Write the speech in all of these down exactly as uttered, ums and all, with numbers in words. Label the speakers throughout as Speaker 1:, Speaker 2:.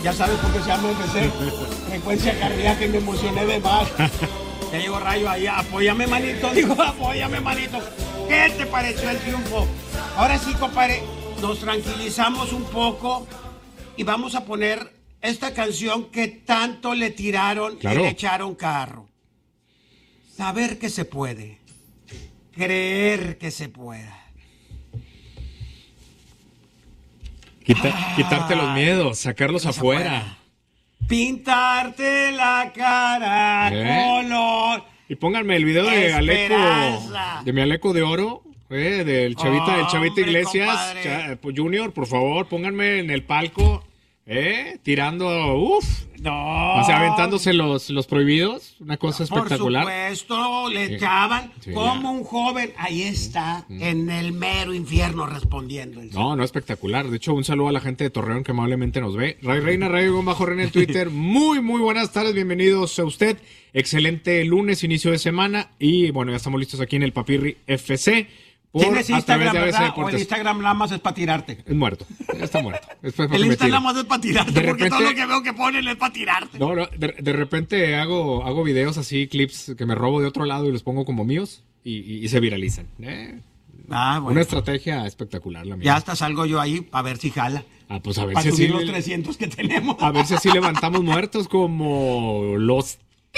Speaker 1: ya sabes por qué se llama F C. Frecuencia cardíaca y me emocioné de más. Ya llegó Rayo ahí, apóyame manito, digo, apóyame manito. ¿Qué te pareció el triunfo? Ahora sí, compadre, nos tranquilizamos un poco y vamos a poner esta canción que tanto le tiraron claro. y le echaron carro. Saber que se puede, creer que se pueda.
Speaker 2: Quita, ah, quitarte los miedos, sacarlos afuera. afuera.
Speaker 1: Pintarte la cara ¿Eh? color.
Speaker 2: Y pónganme el video de Aleco, de mi Aleco de Oro, eh, del Chavita, oh, del Chavita hombre, Iglesias, Cha, Junior, por favor, pónganme en el palco, eh, tirando, uff, no, o sea, aventándose los, los prohibidos, una cosa
Speaker 1: por
Speaker 2: espectacular.
Speaker 1: Por supuesto, le echaban sí, como ya. un joven, ahí está, mm. en el mero infierno respondiendo.
Speaker 2: No, no, espectacular. De hecho, un saludo a la gente de Torreón que amablemente nos ve. Ray Reina, Ray Bajo Reina en Twitter. Muy, muy buenas tardes, bienvenidos a usted. Excelente lunes, inicio de semana. Y bueno, ya estamos listos aquí en el Papirri F C.
Speaker 1: ¿Tienes Instagram, verdad? ¿O el Instagram nada más es para tirarte?
Speaker 2: Es muerto, ya está muerto.
Speaker 1: El Instagram nada más es para tirarte, de porque repente, todo lo que veo que ponen es para tirarte.
Speaker 2: No, no, de, de repente hago, hago videos así, clips que me robo de otro lado y los pongo como míos y, y, y se viralizan. ¿eh?
Speaker 1: Ah, bueno.
Speaker 2: Una estrategia espectacular la mía.
Speaker 1: Ya hasta salgo yo ahí para ver si jala.
Speaker 2: Ah, pues a ver
Speaker 1: para
Speaker 2: si
Speaker 1: subir
Speaker 2: así
Speaker 1: los trescientos que tenemos.
Speaker 2: A ver si así levantamos muertos como los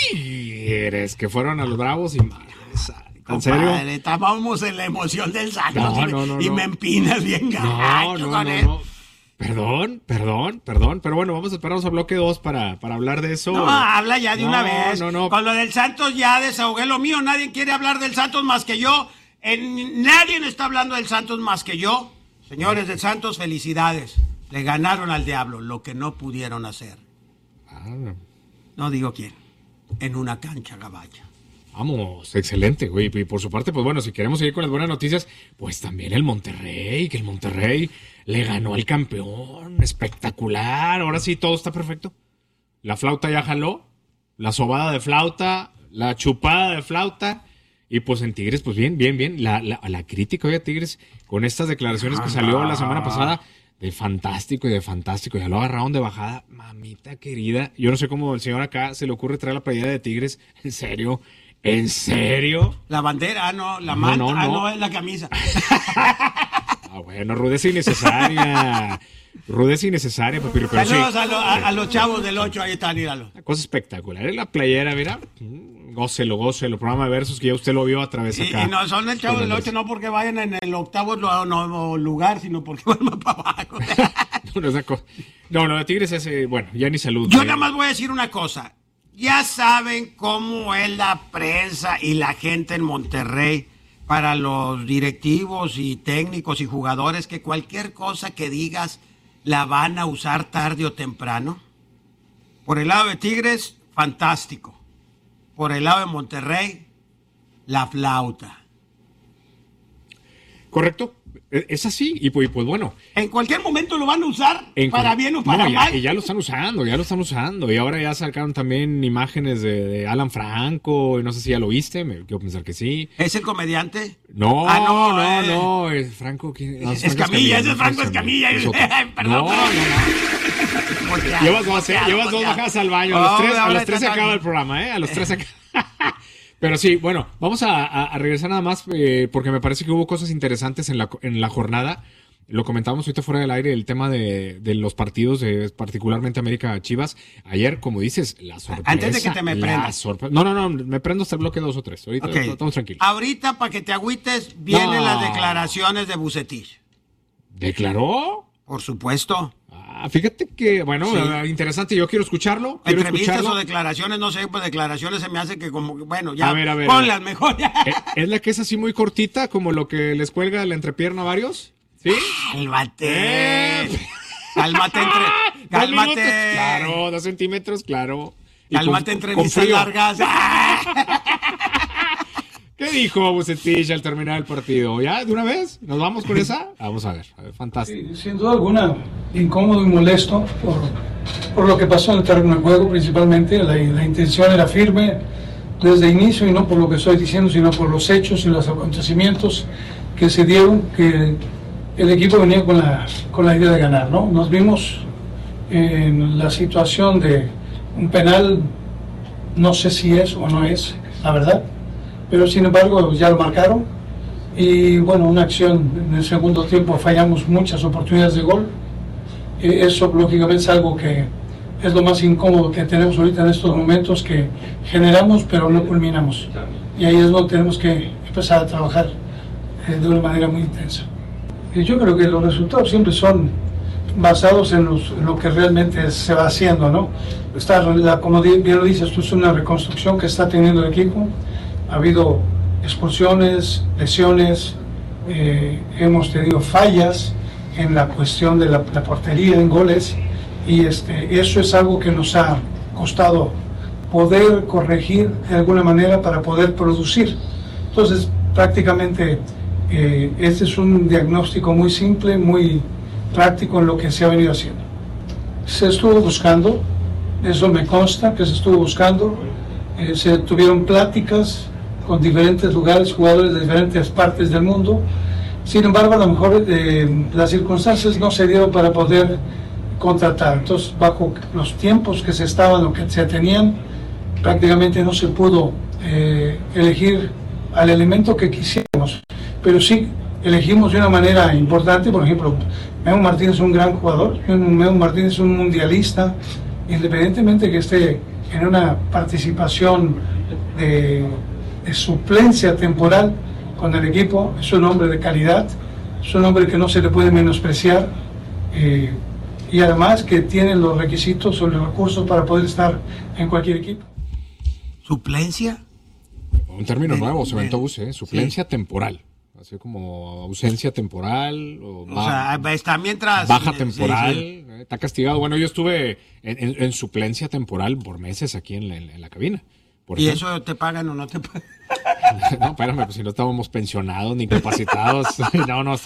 Speaker 2: Tigres que fueron a los Bravos y madre. ¿En serio?
Speaker 1: Compadre, estábamos en la emoción del Santos
Speaker 2: no, no, no,
Speaker 1: y
Speaker 2: no.
Speaker 1: me empinas bien gacho
Speaker 2: no, no,
Speaker 1: con
Speaker 2: no,
Speaker 1: él.
Speaker 2: No. Perdón, perdón, perdón, pero bueno, vamos a esperarnos a bloque dos para, para hablar de eso.
Speaker 1: No, habla ya de
Speaker 2: no,
Speaker 1: una vez.
Speaker 2: No, no.
Speaker 1: Con lo del Santos ya desahogué lo mío, nadie quiere hablar del Santos más que yo. En, nadie está hablando del Santos más que yo. Señores del Santos, felicidades. Le ganaron al diablo lo que no pudieron hacer.
Speaker 2: Ah.
Speaker 1: No digo quién. En una cancha gabacha.
Speaker 2: Vamos, excelente, güey. Y por su parte, pues bueno, si queremos seguir con las buenas noticias, pues también el Monterrey, que el Monterrey le ganó al campeón. Espectacular. Ahora sí, todo está perfecto. La flauta ya jaló, la sobada de flauta, la chupada de flauta. Y pues en Tigres, pues bien, bien, bien. La, la, la crítica hoy a Tigres con estas declaraciones que salió la semana pasada de fantástico y de fantástico. Ya lo agarraron de bajada. Mamita querida. Yo no sé cómo el señor acá se le ocurre traer la playera de Tigres. En serio. ¿En serio?
Speaker 1: La bandera, ah, no, la manta, no, no, ah, no, es la camisa.
Speaker 2: Ah, bueno, rudeza innecesaria. Rudeza innecesaria, papi. Pero
Speaker 1: saludos
Speaker 2: sí.
Speaker 1: a, lo, a, a los chavos del ocho, ahí están, míralo.
Speaker 2: Una cosa espectacular. Es la playera, mira. Gócelo, gócelo. Programa de versos que ya usted lo vio a través de acá.
Speaker 1: Y, y no son el chavo del ocho, no porque vayan en el octavo no, no, lugar, sino porque van más para abajo.
Speaker 2: no, no, es no, no, de Tigres es, eh, bueno, ya ni salud.
Speaker 1: Yo eh. nada más voy a decir una cosa. Ya saben cómo es la prensa y la gente en Monterrey para los directivos y técnicos y jugadores, que cualquier cosa que digas la van a usar tarde o temprano. Por el lado de Tigres, fantástico. Por el lado de Monterrey, la flauta.
Speaker 2: Correcto. Es así, y pues, pues bueno.
Speaker 1: En cualquier momento lo van a usar, en para cu- bien o para
Speaker 2: no, ya,
Speaker 1: mal.
Speaker 2: Y ya lo están usando, ya lo están usando. Y ahora ya sacaron también imágenes de, de Alan Franco, no sé si ya lo viste, me quiero pensar que sí.
Speaker 1: ¿Es el comediante?
Speaker 2: No,
Speaker 1: ah, no,
Speaker 2: no,
Speaker 1: eh.
Speaker 2: no, es Franco. ¿quién? No,
Speaker 1: es Escamilla, ese es Franco Escamilla.
Speaker 2: Es perdón, no, no, no. Llevas dos, eh, llevas dos bajadas al baño. A los tres, a los tres se acaba el programa, ¿eh? A los tres se acaba. Pero sí, bueno, vamos a, a, a regresar nada más eh, porque me parece que hubo cosas interesantes en la, en la jornada. Lo comentábamos ahorita fuera del aire, el tema de, de los partidos, de, particularmente América Chivas. Ayer, como dices, la sorpresa.
Speaker 1: Antes de que te me prendas.
Speaker 2: Sorpre- no, no, no, me prendo hasta el bloque dos o tres. Ahorita okay. Estamos tranquilos.
Speaker 1: Ahorita, para que te agüites, vienen
Speaker 2: no.
Speaker 1: las declaraciones de Bucetich.
Speaker 2: ¿Declaró?
Speaker 1: Por supuesto.
Speaker 2: Ah, fíjate que, bueno, sí. interesante, yo quiero escucharlo. Quiero
Speaker 1: Entrevistas
Speaker 2: escucharlo.
Speaker 1: o declaraciones, no sé, pues declaraciones se me hace que como, bueno, ya,
Speaker 2: a ver, a ver,
Speaker 1: ponlas mejor. Ya.
Speaker 2: ¿Es la que es así muy cortita, como lo que les cuelga la entrepierna a varios? ¿Sí?
Speaker 1: Cálmate.
Speaker 2: Eh.
Speaker 1: Cálmate entre. Cálmate.
Speaker 2: Claro, dos centímetros, claro.
Speaker 1: Y cálmate con, entrevistas largas.
Speaker 2: ¿Qué dijo Bucetich al terminar el partido? ¿Ya? ¿De una vez? ¿Nos vamos con esa? Vamos a ver, a ver fantástico.
Speaker 3: Sí, sin duda alguna, incómodo y molesto por, por lo que pasó en el terreno de juego, principalmente. La, la intención era firme desde el inicio, y no por lo que estoy diciendo, sino por los hechos y los acontecimientos que se dieron, que el equipo venía con la, con la idea de ganar, ¿no? Nos vimos en la situación de un penal, no sé si es o no es, la verdad, pero sin embargo ya lo marcaron. Y bueno, una acción en el segundo tiempo, fallamos muchas oportunidades de gol. Eh, eso lógicamente es algo que es lo más incómodo que tenemos ahorita en estos momentos, que generamos pero no culminamos. Y ahí es donde tenemos que empezar a trabajar eh, de una manera muy intensa. Y yo creo que los resultados siempre son basados en, los, en lo que realmente se va haciendo, ¿no? Está, la, como bien lo dices, esto es una reconstrucción que está teniendo el equipo. Ha habido expulsiones, lesiones, eh, hemos tenido fallas en la cuestión de la, la portería en goles, y este, eso es algo que nos ha costado poder corregir de alguna manera para poder producir. Entonces, prácticamente eh, este es un diagnóstico muy simple, muy práctico en lo que se ha venido haciendo. Se estuvo buscando, eso me consta que se estuvo buscando, eh, se tuvieron pláticas con diferentes lugares, jugadores de diferentes partes del mundo. Sin embargo, a lo mejor eh, las circunstancias no se dieron para poder contratar. Entonces, bajo los tiempos que se estaban o que se tenían, prácticamente no se pudo eh, elegir al elemento que quisiéramos. Pero sí elegimos de una manera importante. Por ejemplo, Memo Martínez es un gran jugador, Memo Martínez es un mundialista, independientemente que esté en una participación de de suplencia temporal con el equipo, es un hombre de calidad, es un hombre que no se le puede menospreciar, eh, y además que tiene los requisitos o los recursos para poder estar en cualquier equipo.
Speaker 1: ¿Suplencia?
Speaker 2: Un término
Speaker 1: de,
Speaker 2: nuevo, se inventó
Speaker 1: de,
Speaker 2: U C, ¿eh? Suplencia sí. temporal. Así como ausencia temporal. O,
Speaker 1: o baja, sea, está mientras...
Speaker 2: Baja temporal.
Speaker 1: Sí, sí.
Speaker 2: Está castigado. Bueno, yo estuve en, en, en suplencia temporal por meses aquí en la, en la cabina. Por
Speaker 1: ¿Y
Speaker 2: ejemplo.
Speaker 1: eso te pagan o no te pagan?
Speaker 2: No, espérame, pues si no estábamos pensionados ni capacitados. No, no,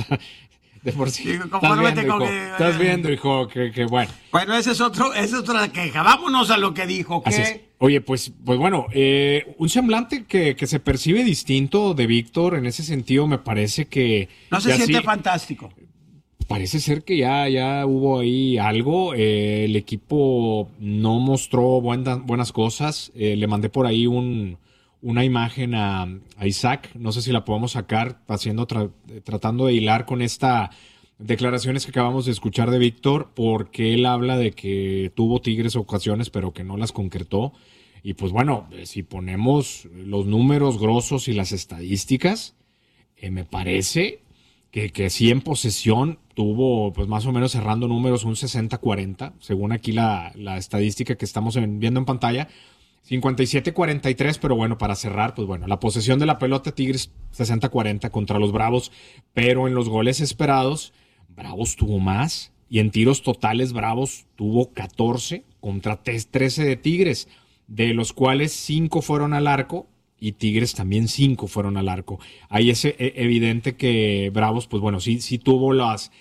Speaker 2: de por sí.
Speaker 1: Digo,
Speaker 2: estás viendo, hijo,
Speaker 1: que,
Speaker 2: estás viendo, hijo, que, que bueno.
Speaker 1: Bueno, ese es otro, esa es otra queja. Vámonos a lo que dijo.
Speaker 2: Así es. Oye, pues, pues bueno, eh, un semblante que, que se percibe distinto de Víctor, en ese sentido me parece que...
Speaker 1: No se siente
Speaker 2: sí,
Speaker 1: fantástico.
Speaker 2: Parece ser que ya, ya hubo ahí algo. Eh, el equipo no mostró buena, buenas cosas. Eh, le mandé por ahí un, una imagen a, a Isaac. No sé si la podemos sacar, haciendo tra, tratando de hilar con esta declaraciones que acabamos de escuchar de Víctor, porque él habla de que tuvo Tigres ocasiones, pero que no las concretó. Y pues bueno, si ponemos los números grosos y las estadísticas, eh, me parece que, que sí en posesión tuvo, pues más o menos cerrando números, un sesenta cuarenta, según aquí la, la estadística que estamos en, viendo en pantalla, cincuenta y siete cuarenta y tres, pero bueno, para cerrar, pues bueno, la posesión de la pelota Tigres sesenta cuarenta contra los Bravos, pero en los goles esperados, Bravos tuvo más, y en tiros totales Bravos tuvo catorce contra trece de Tigres, de los cuales cinco fueron al arco, y Tigres también cinco fueron al arco. Ahí es evidente que Bravos, pues bueno, sí, sí tuvo las,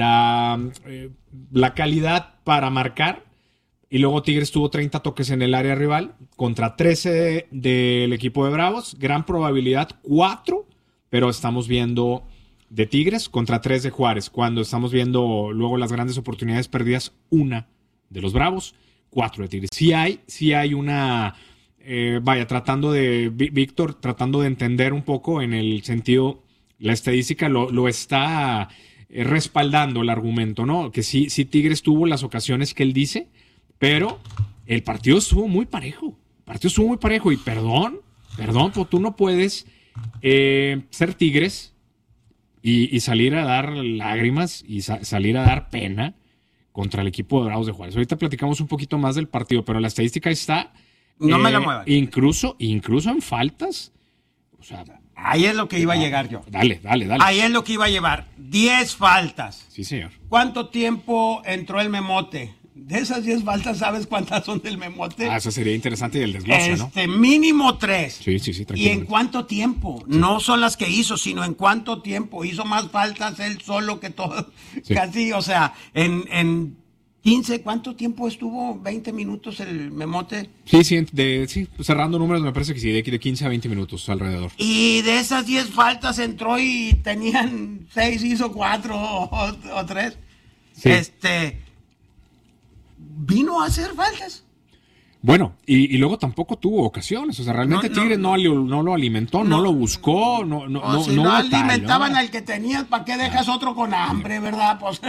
Speaker 2: la, eh, la calidad para marcar, y luego Tigres tuvo treinta toques en el área rival, contra trece del equipo de Bravos, gran probabilidad, cuatro, pero estamos viendo de Tigres contra tres de Juárez, cuando estamos viendo luego las grandes oportunidades perdidas, una de los Bravos, cuatro de Tigres. Sí hay, sí hay una... Eh, vaya, tratando de, Víctor, tratando de entender un poco en el sentido, la estadística lo, lo está eh, respaldando el argumento, ¿no? Que sí, sí Tigres tuvo las ocasiones que él dice, pero el partido estuvo muy parejo, el partido estuvo muy parejo, y perdón, perdón, pues tú no puedes eh, ser Tigres y, y salir a dar lágrimas y sa- salir a dar pena contra el equipo de Bravos de Juárez. Ahorita platicamos un poquito más del partido, pero la estadística está...
Speaker 1: No
Speaker 2: eh,
Speaker 1: me la muevas.
Speaker 2: Incluso, incluso en faltas. O sea,
Speaker 1: ahí es lo que iba a llegar yo.
Speaker 2: Dale, dale, dale.
Speaker 1: Ahí es lo que iba a llevar. diez faltas.
Speaker 2: Sí, señor.
Speaker 1: ¿Cuánto tiempo entró el Memote? De esas diez faltas, ¿sabes cuántas son del Memote?
Speaker 2: Ah, eso sería interesante, y el desglose, ¿no?
Speaker 1: Este, mínimo tres.
Speaker 2: Sí, sí, sí,
Speaker 1: ¿Y
Speaker 2: tranquilo.
Speaker 1: en cuánto tiempo? Sí. No son las que hizo, sino en cuánto tiempo. Hizo más faltas él solo que todo. Sí. Casi, o sea, en... en quince, ¿cuánto tiempo estuvo? ¿veinte minutos el Memote?
Speaker 2: Sí, sí, de, sí, cerrando números me parece que sí, de, de quince a veinte minutos alrededor.
Speaker 1: Y de esas diez faltas entró y tenían seis, hizo cuatro o, o tres. Sí. Este, no hacer faltas.
Speaker 2: Bueno, y, y luego tampoco tuvo ocasiones, o sea, realmente no, no, Tigres no, no lo alimentó, no, no lo buscó, no no
Speaker 1: o
Speaker 2: no,
Speaker 1: si
Speaker 2: no,
Speaker 1: no alimentaban
Speaker 2: tal, ¿no?
Speaker 1: al que tenías, ¿para qué dejas otro con hambre, verdad? Pues,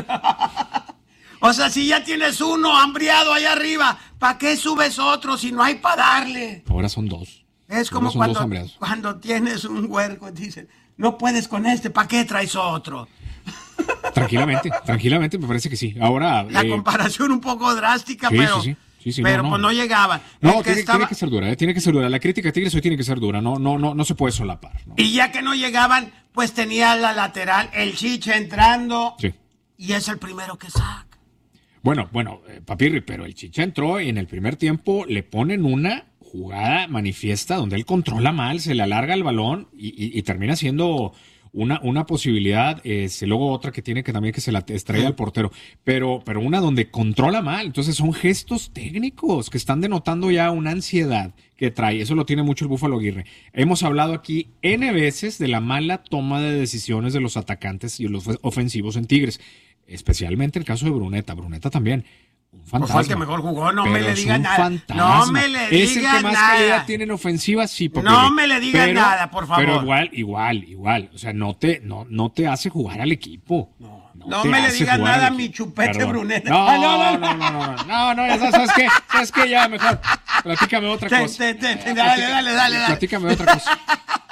Speaker 1: o sea, si ya tienes uno hambriado allá arriba, ¿para qué subes otro si no hay para darle?
Speaker 2: Ahora son dos.
Speaker 1: Es como cuando, cuando tienes un huerco, dicen, no puedes con este, ¿para qué traes otro?
Speaker 2: Tranquilamente, tranquilamente, me parece que sí. Ahora
Speaker 1: la
Speaker 2: eh,
Speaker 1: comparación un poco drástica,
Speaker 2: sí,
Speaker 1: pero...
Speaker 2: Sí, sí. Sí, sí,
Speaker 1: pero
Speaker 2: no, no.
Speaker 1: pues no llegaban.
Speaker 2: No, que tiene,
Speaker 1: estaba...
Speaker 2: tiene que ser dura, ¿eh? Tiene que ser dura. La crítica a Tigres hoy tiene que ser dura, no, no, no, no se puede solapar, ¿no?
Speaker 1: Y ya que no llegaban, pues tenía la lateral, el Chicha entrando.
Speaker 2: Sí.
Speaker 1: Y es el primero que saca.
Speaker 2: Bueno, bueno, eh, Papirri, pero el Chicha entró y en el primer tiempo le ponen una jugada manifiesta donde él controla mal, se le alarga el balón y, y, y termina siendo una, una posibilidad, eh, luego otra que tiene que también que se la estrella al portero, pero, pero una donde controla mal. Entonces son gestos técnicos que están denotando ya una ansiedad que trae. Eso lo tiene mucho el Búfalo Aguirre. Hemos hablado aquí N veces de la mala toma de decisiones de los atacantes y los ofensivos en Tigres, especialmente el caso de Bruneta. Bruneta también. Un fantasma.
Speaker 1: Pues fue el que mejor jugó, no me le diga nada.
Speaker 2: Fantasma.
Speaker 1: No me le diga
Speaker 2: es el que más
Speaker 1: nada.
Speaker 2: calidad tiene en ofensiva, sí, porque
Speaker 1: no me le diga
Speaker 2: pero,
Speaker 1: nada, por favor.
Speaker 2: Pero igual, igual, igual. O sea, no te, no, no te hace jugar al equipo.
Speaker 1: No, no, no me le diga nada a mi chupete Bruneta.
Speaker 2: No, no, no, no, no, no, no, no, ya sabes qué, sabes qué, ya mejor. Platícame otra
Speaker 1: te,
Speaker 2: cosa.
Speaker 1: Te, te, te, dale, dale, dale, dale.
Speaker 2: Platícame otra cosa.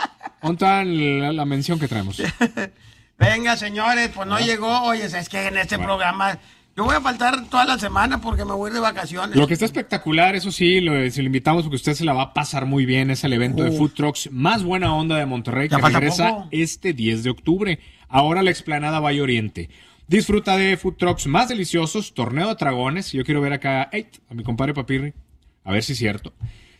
Speaker 2: Ponta la, la mención que traemos.
Speaker 1: Venga, señores, pues no, no llegó. Oye, es que en este bueno. programa yo voy a faltar toda la semana porque me voy de vacaciones.
Speaker 2: Lo que está espectacular, eso sí, lo, si lo invitamos porque usted se la va a pasar muy bien, es el evento Uf. de Food Trucks más buena onda de Monterrey que regresa poco? este diez de octubre. Ahora la explanada Valle Oriente. Disfruta de Food Trucks más deliciosos, torneo de dragones. Yo quiero ver acá hey, a mi compadre Papirri, a ver si es cierto.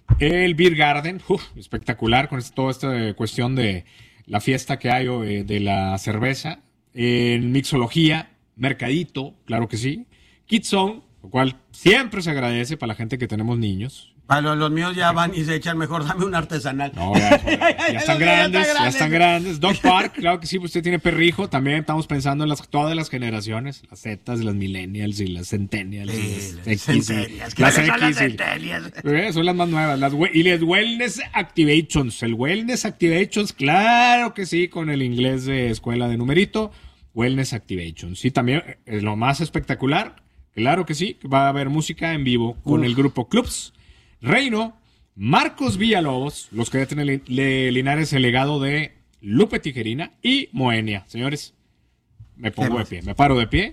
Speaker 2: El Beer Garden, uf, espectacular con toda esta cuestión de la fiesta que hay eh, de la cerveza. En mixología, mercadito, claro que sí. Kids Zone, lo cual siempre se agradece para la gente que tenemos niños.
Speaker 1: Para los, los míos ya van y se echan mejor, dame un artesanal.
Speaker 2: No, ya, ya, ya están grandes, ya están grandes. Dog Park, claro que sí, usted tiene perrijo. También estamos pensando en las, todas las generaciones, las Zetas, las Millennials y las Centennials.
Speaker 1: Sí,
Speaker 2: y las
Speaker 1: X.
Speaker 2: Las
Speaker 1: X.
Speaker 2: Las
Speaker 1: Centennials.
Speaker 2: Eh, son las más nuevas. Las, y les Wellness Activations. El Wellness Activations, claro que sí, con el inglés de escuela de numerito. Wellness Activations. Sí, también es lo más espectacular. Claro que sí, va a haber música en vivo con Uf. el grupo Clubs. Reino, Marcos Villalobos, los que tienen de Linares el legado de Lupe Tijerina y Moenia. Señores, me pongo de pie, me paro de pie.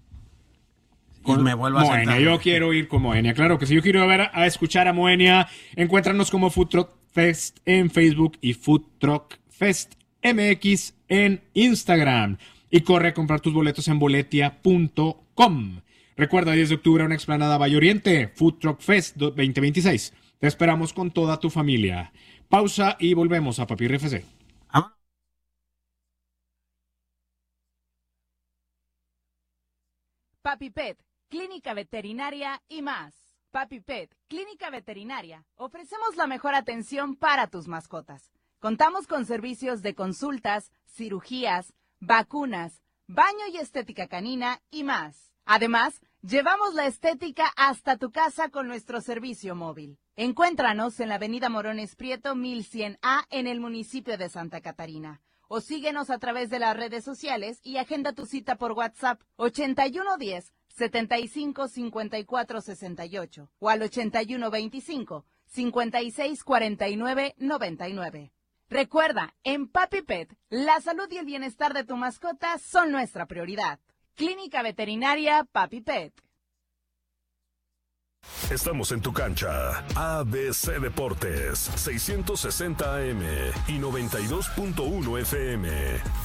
Speaker 1: Con y me vuelvo a
Speaker 2: Moenia,
Speaker 1: sentar.
Speaker 2: Yo quiero ir con Moenia, claro que sí. Yo quiero ver a, a escuchar a Moenia. Encuéntranos como Food Truck Fest en Facebook y Food Truck Fest M X en Instagram. Y corre a comprar tus boletos en boletia punto com. Recuerda, diez de octubre, una explanada Valle Oriente, Food Truck Fest veinte veintiséis. Te esperamos con toda tu familia. Pausa y volvemos a Papirri F C.
Speaker 1: ¿Ah?
Speaker 4: Papi Pet, clínica veterinaria y más. Papi Pet, clínica veterinaria. Ofrecemos la mejor atención para tus mascotas. Contamos con servicios de consultas, cirugías, vacunas, baño y estética canina y más. Además, llevamos la estética hasta tu casa con nuestro servicio móvil. Encuéntranos en la avenida Morones Prieto mil cien A en el municipio de Santa Catarina. O síguenos a través de las redes sociales y agenda tu cita por WhatsApp ochenta y uno diez, setenta y cinco, cincuenta y cuatro sesenta y ocho o al ochenta y uno veinticinco, cincuenta y seis cuarenta y nueve noventa y nueve. Recuerda, en Papi Pet, la salud y el bienestar de tu mascota son nuestra prioridad. Clínica Veterinaria Papi Pet.
Speaker 5: Estamos en tu cancha. A B C Deportes, seiscientos sesenta A M y noventa y dos punto uno F M.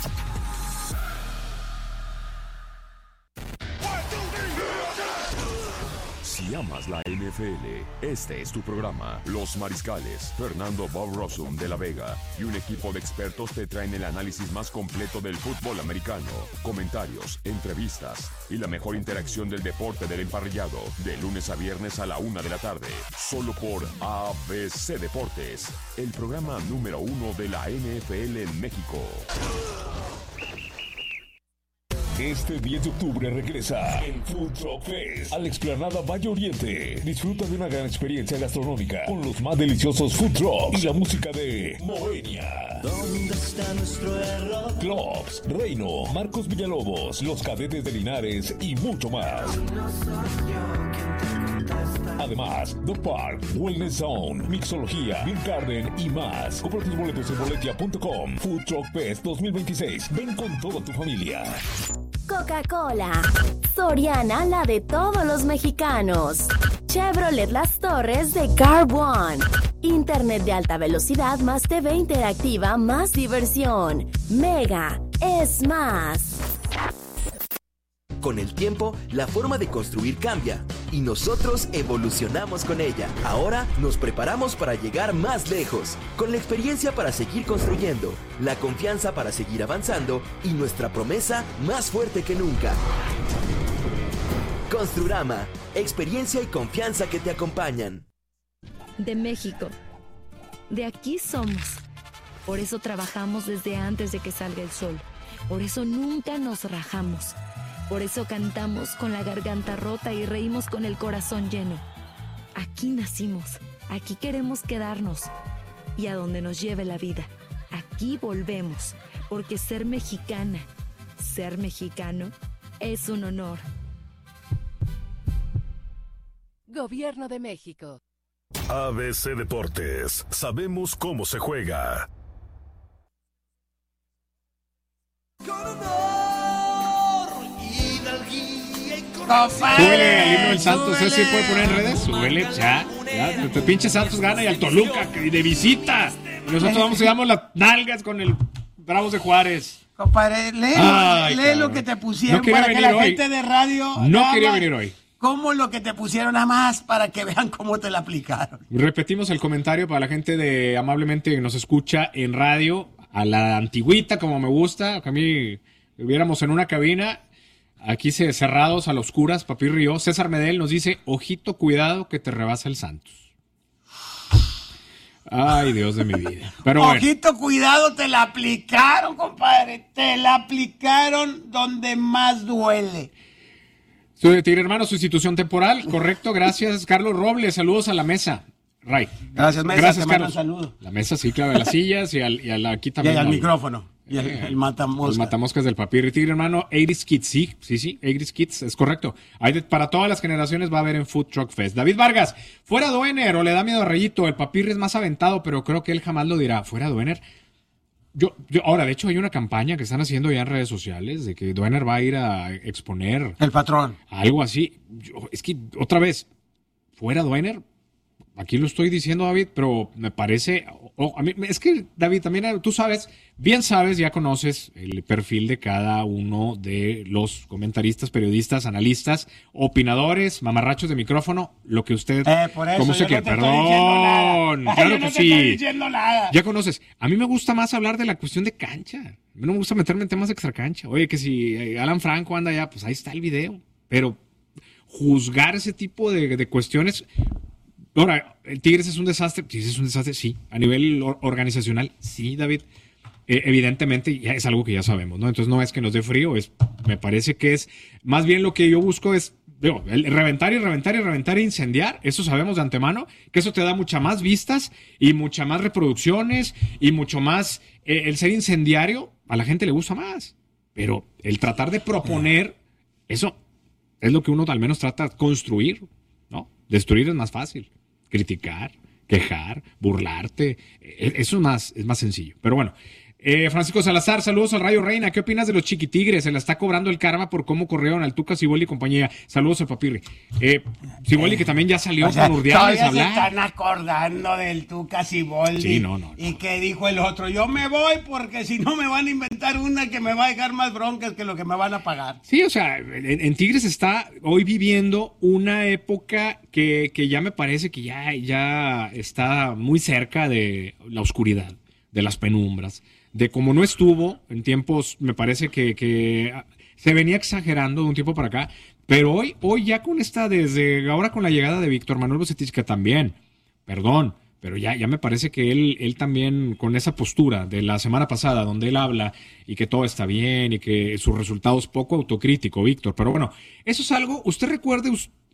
Speaker 5: Si amas la N F L, este es tu programa. Los Mariscales, Fernando Bob Rossum de La Vega y un equipo de expertos te traen el análisis más completo del fútbol americano, comentarios, entrevistas y la mejor interacción del deporte del emparrillado, de lunes a viernes a la una de la tarde, solo por A B C Deportes, el programa número uno de la N F L en México. Este diez de octubre regresa el Food Truck Fest a la explanada Valle Oriente. Disfruta de una gran experiencia gastronómica con los más deliciosos food trucks y la música de Moenia. ¿Dónde está nuestro error? Clubs, Reino, Marcos Villalobos, Los Cadetes de Linares y mucho más. Además, The Park, Wellness Zone, Mixología, Beer Garden y más. Compra tus boletos en boletia punto com. Food Truck Fest dos mil veintiséis. Ven con toda tu familia.
Speaker 6: Coca-Cola. Soriana, la de todos los mexicanos. Chevrolet Las Torres de Car One. Internet de alta velocidad más T V interactiva más diversión. Mega es más.
Speaker 7: Con el tiempo, la forma de construir cambia y nosotros evolucionamos con ella. Ahora nos preparamos para llegar más lejos, con la experiencia para seguir construyendo, la confianza para seguir avanzando y nuestra promesa más fuerte que nunca. Construrama, experiencia y confianza que te acompañan.
Speaker 8: De México. De aquí somos. Por eso trabajamos desde antes de que salga el sol. Por eso nunca nos rajamos. Por eso cantamos con la garganta rota y reímos con el corazón lleno. Aquí nacimos, aquí queremos quedarnos. Y a donde nos lleve la vida, aquí volvemos. Porque ser mexicana, ser mexicano, es un honor.
Speaker 9: Gobierno de México.
Speaker 5: A B C Deportes, sabemos cómo se juega.
Speaker 2: Súbele al himno del Santos, ¿ese puede poner en redes? Súbele, ya, ya, tu pinche Santos gana y al Toluca de visita. Y nosotros vamos y damos las nalgas con el Bravos de Juárez.
Speaker 1: Compadre, lee,
Speaker 2: Ay,
Speaker 1: lee
Speaker 2: cabrón.
Speaker 1: lo que te pusieron
Speaker 2: No
Speaker 1: para que la
Speaker 2: hoy.
Speaker 1: gente de radio
Speaker 2: No quería venir hoy.
Speaker 1: Como lo que te pusieron nada más para que vean cómo te la aplicaron.
Speaker 2: Repetimos el comentario para la gente de amablemente que nos escucha en radio, a la antigüita como me gusta, que a mí viviéramos en una cabina. Aquí se cerrados a las oscuras, Papi Río. César Medel nos dice, ojito, cuidado que te rebasa el Santos. Ay, Dios de mi vida. Pero bueno.
Speaker 1: Ojito, cuidado, te la aplicaron, compadre. Te la aplicaron donde más duele.
Speaker 2: Tigre Hermano, sustitución temporal, correcto, gracias. Carlos Robles, saludos a la mesa. Ray.
Speaker 1: Gracias, mesa,
Speaker 2: Gracias,
Speaker 1: te
Speaker 2: Carlos.
Speaker 1: mando un saludo.
Speaker 2: La mesa, sí, claro, de las sillas y, al, y al, aquí
Speaker 1: Y
Speaker 2: también.
Speaker 1: al
Speaker 2: al
Speaker 1: micrófono. Y el, el matamoscas.
Speaker 2: Los matamoscas del Papirri. Tigre Hermano, ochenta Kids, sí, sí, sí, ochenta Kids, es correcto. Hay de, para todas las generaciones va a haber en Food Truck Fest. David Vargas, fuera Duener o le da miedo a Rayito. El Papirri es más aventado, pero creo que él jamás lo dirá. Fuera Duener. Yo, yo, ahora, de hecho, hay una campaña que están haciendo ya en redes sociales de que Duener va a ir a exponer.
Speaker 1: El patrón.
Speaker 2: Algo así. Yo, es que, otra vez, fuera Duener. Aquí lo estoy diciendo, David, pero me parece... Oh, a mí, es que, David, también tú sabes, bien sabes, ya conoces el perfil de cada uno de los comentaristas, periodistas, analistas, opinadores, mamarrachos de micrófono, lo que usted...
Speaker 1: Eh, por eso,
Speaker 2: ¿Cómo se
Speaker 1: yo
Speaker 2: quiere?
Speaker 1: no te estoy
Speaker 2: Perdón,
Speaker 1: diciendo nada.
Speaker 2: claro
Speaker 1: Yo
Speaker 2: que
Speaker 1: no te
Speaker 2: sí.
Speaker 1: estoy diciendo nada.
Speaker 2: Ya conoces. A mí me gusta más hablar de la cuestión de cancha. A mí no me gusta meterme en temas de extracancha. Oye, que si Alan Franco anda allá, pues ahí está el video. Pero juzgar ese tipo de, de cuestiones... Ahora, ¿el Tigres es un desastre? Sí, es un desastre, sí. A nivel or- organizacional, sí, David. Eh, evidentemente, ya es algo que ya sabemos, ¿no? Entonces no es que nos dé frío, es, me parece que es, más bien lo que yo busco es, digo, el reventar y reventar y reventar e incendiar, eso sabemos de antemano, que eso te da muchas más vistas y muchas más reproducciones y mucho más, eh, el ser incendiario, a la gente le gusta más. Pero el tratar de proponer, eso es lo que uno al menos trata de construir, ¿no? Destruir es más fácil. Criticar, quejar, burlarte, eso es más, es más sencillo. Pero bueno, eh, Francisco Salazar, saludos al Rayo Reina. ¿Qué opinas de los chiquitigres? Se la está cobrando el karma por cómo corrieron al Tuca, Siboldi y compañía. Saludos al Papirri. Eh, Siboldi que también ya salió
Speaker 1: O sea,
Speaker 2: con Urdiales a
Speaker 1: todavía se
Speaker 2: hablar.
Speaker 1: están acordando del Tuca Siboldi.
Speaker 2: Sí, no, no, no.
Speaker 1: Y que dijo el otro, yo me voy porque si no me van a inventar una que me va a dejar más broncas que lo que me van a pagar.
Speaker 2: Sí, o sea, en, en Tigres está hoy viviendo una época que, que ya me parece que ya, ya está muy cerca de la oscuridad, de las penumbras, de como no estuvo en tiempos, me parece que, que se venía exagerando de un tiempo para acá, pero hoy, hoy ya con esta, desde ahora con la llegada de Víctor Manuel Bucetich, que también, perdón, pero ya, ya me parece que él, él también con esa postura de la semana pasada donde él habla y que todo está bien y que sus resultados poco autocrítico, Víctor. Pero bueno, eso es algo, usted recuerde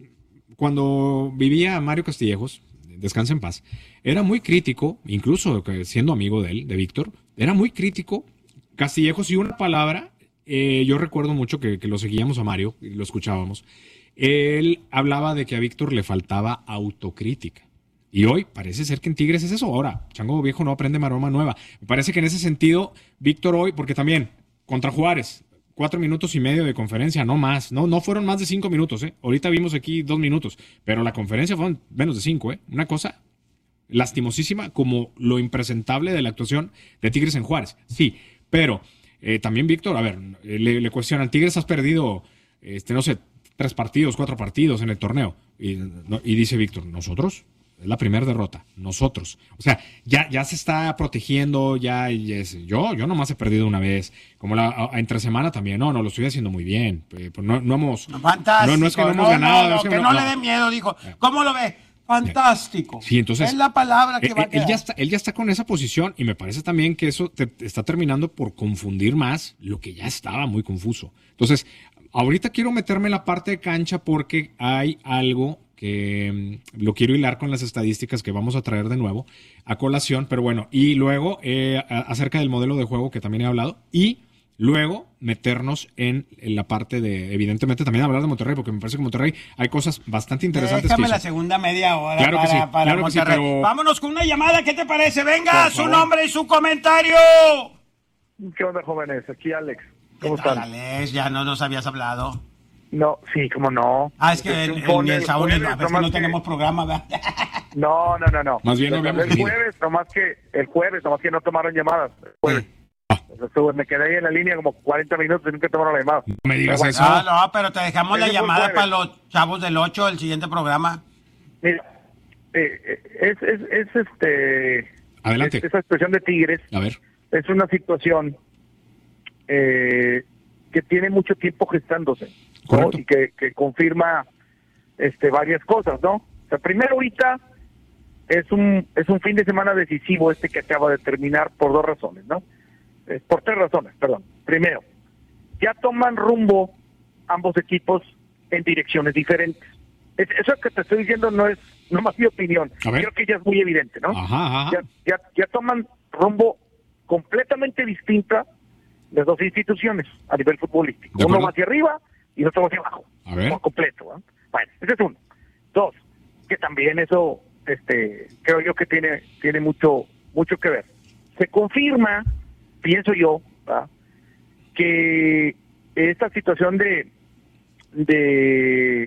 Speaker 2: cuando vivía Mario Castillejos, descansa en paz, era muy crítico, incluso siendo amigo de él, de Víctor, era muy crítico. Castillejos y una palabra, eh, yo recuerdo mucho que, que lo seguíamos a Mario y lo escuchábamos, él hablaba de que a Víctor le faltaba autocrítica. Y hoy parece ser que en Tigres es eso. Ahora, chango viejo no aprende maroma nueva. Me parece que en ese sentido, Víctor hoy, porque también contra Juárez, cuatro minutos y medio de conferencia, no más. No, no fueron más de cinco minutos, ¿eh? Ahorita vimos aquí dos minutos, pero la conferencia fueron menos de cinco, ¿eh? Una cosa lastimosísima como lo impresentable de la actuación de Tigres en Juárez. Sí, pero eh, también Víctor, a ver, le, le cuestionan, Tigres has perdido, este, no sé, tres partidos, cuatro partidos en el torneo. Y, no, y dice Víctor, ¿nosotros? Es la primera derrota, nosotros. O sea, ya, ya se está protegiendo, ya, ya es, yo, yo nomás he perdido una vez. Como la a, a, entre semana también, no, no, lo estoy haciendo muy bien. Eh, pues no, no hemos...
Speaker 1: Fantástico.
Speaker 2: No, no es que no, no hemos
Speaker 1: no,
Speaker 2: ganado.
Speaker 1: No, no,
Speaker 2: no,
Speaker 1: que,
Speaker 2: que
Speaker 1: no,
Speaker 2: no
Speaker 1: le dé miedo, dijo. ¿Cómo lo ve? Fantástico.
Speaker 2: Sí, entonces...
Speaker 1: Es la palabra que
Speaker 2: él,
Speaker 1: va a quedar.
Speaker 2: Él ya, está, él ya está con esa posición y me parece también que eso te, te está terminando por confundir más lo que ya estaba muy confuso. Entonces, ahorita quiero meterme en la parte de cancha porque hay algo que lo quiero hilar con las estadísticas que vamos a traer de nuevo a colación, pero bueno, y luego eh, acerca del modelo de juego que también he hablado, y luego meternos en, en la parte de, evidentemente, también hablar de Monterrey, porque me parece que en Monterrey hay cosas bastante interesantes.
Speaker 1: Déjame
Speaker 2: que
Speaker 1: la segunda media hora
Speaker 2: claro
Speaker 1: para,
Speaker 2: que sí,
Speaker 1: para
Speaker 2: claro
Speaker 1: Monterrey.
Speaker 2: Que sí, pero...
Speaker 1: Vámonos con una llamada, ¿qué te parece? Venga, su nombre y su comentario.
Speaker 10: ¿Qué onda, jóvenes? Aquí Alex. ¿Cómo
Speaker 1: ¿Qué tal,
Speaker 10: están?
Speaker 1: Alex? Ya no nos habías hablado.
Speaker 10: No, sí, cómo no.
Speaker 1: Ah, es que el, el, el Saúl
Speaker 10: jueves,
Speaker 1: no, es que no tenemos que... programa, ¿verdad?
Speaker 10: No, no, no, no.
Speaker 2: Más bien no habíamos
Speaker 10: el jueves, nomás que el jueves, nomás que no tomaron llamadas. El jueves.
Speaker 2: Ah.
Speaker 10: Entonces, me quedé ahí en la línea como cuarenta minutos y nunca tomaron la llamada.
Speaker 2: No me digas
Speaker 10: bueno,
Speaker 2: eso.
Speaker 1: No, no, pero te dejamos la llamada para
Speaker 10: jueves.
Speaker 1: los chavos del ocho, el siguiente programa.
Speaker 10: Mira, eh, es, es, es este...
Speaker 2: Adelante.
Speaker 10: Es, esa expresión de Tigres.
Speaker 2: A ver.
Speaker 10: Es una situación eh, que tiene mucho tiempo gestándose. ¿no? Y que, que confirma este varias cosas, ¿no? O sea, primero ahorita es un es un fin de semana decisivo este que acaba de terminar por dos razones, ¿no? Eh, por tres razones, perdón. Primero, ya toman rumbo ambos equipos en direcciones diferentes. Es, eso que te estoy diciendo no es no más mi opinión. Creo que ya es muy evidente, ¿no?
Speaker 2: Ajá, ajá.
Speaker 10: Ya, ya, ya toman rumbo completamente distinta las dos instituciones a nivel futbolístico. Uno va hacia arriba y el otro va hacia abajo.
Speaker 2: A ver.
Speaker 10: Por completo. ¿eh? Bueno, ese es uno. Dos, que también eso, este, creo yo que tiene, tiene mucho, mucho que ver. Se confirma, pienso yo, ¿verdad? Que esta situación de, de,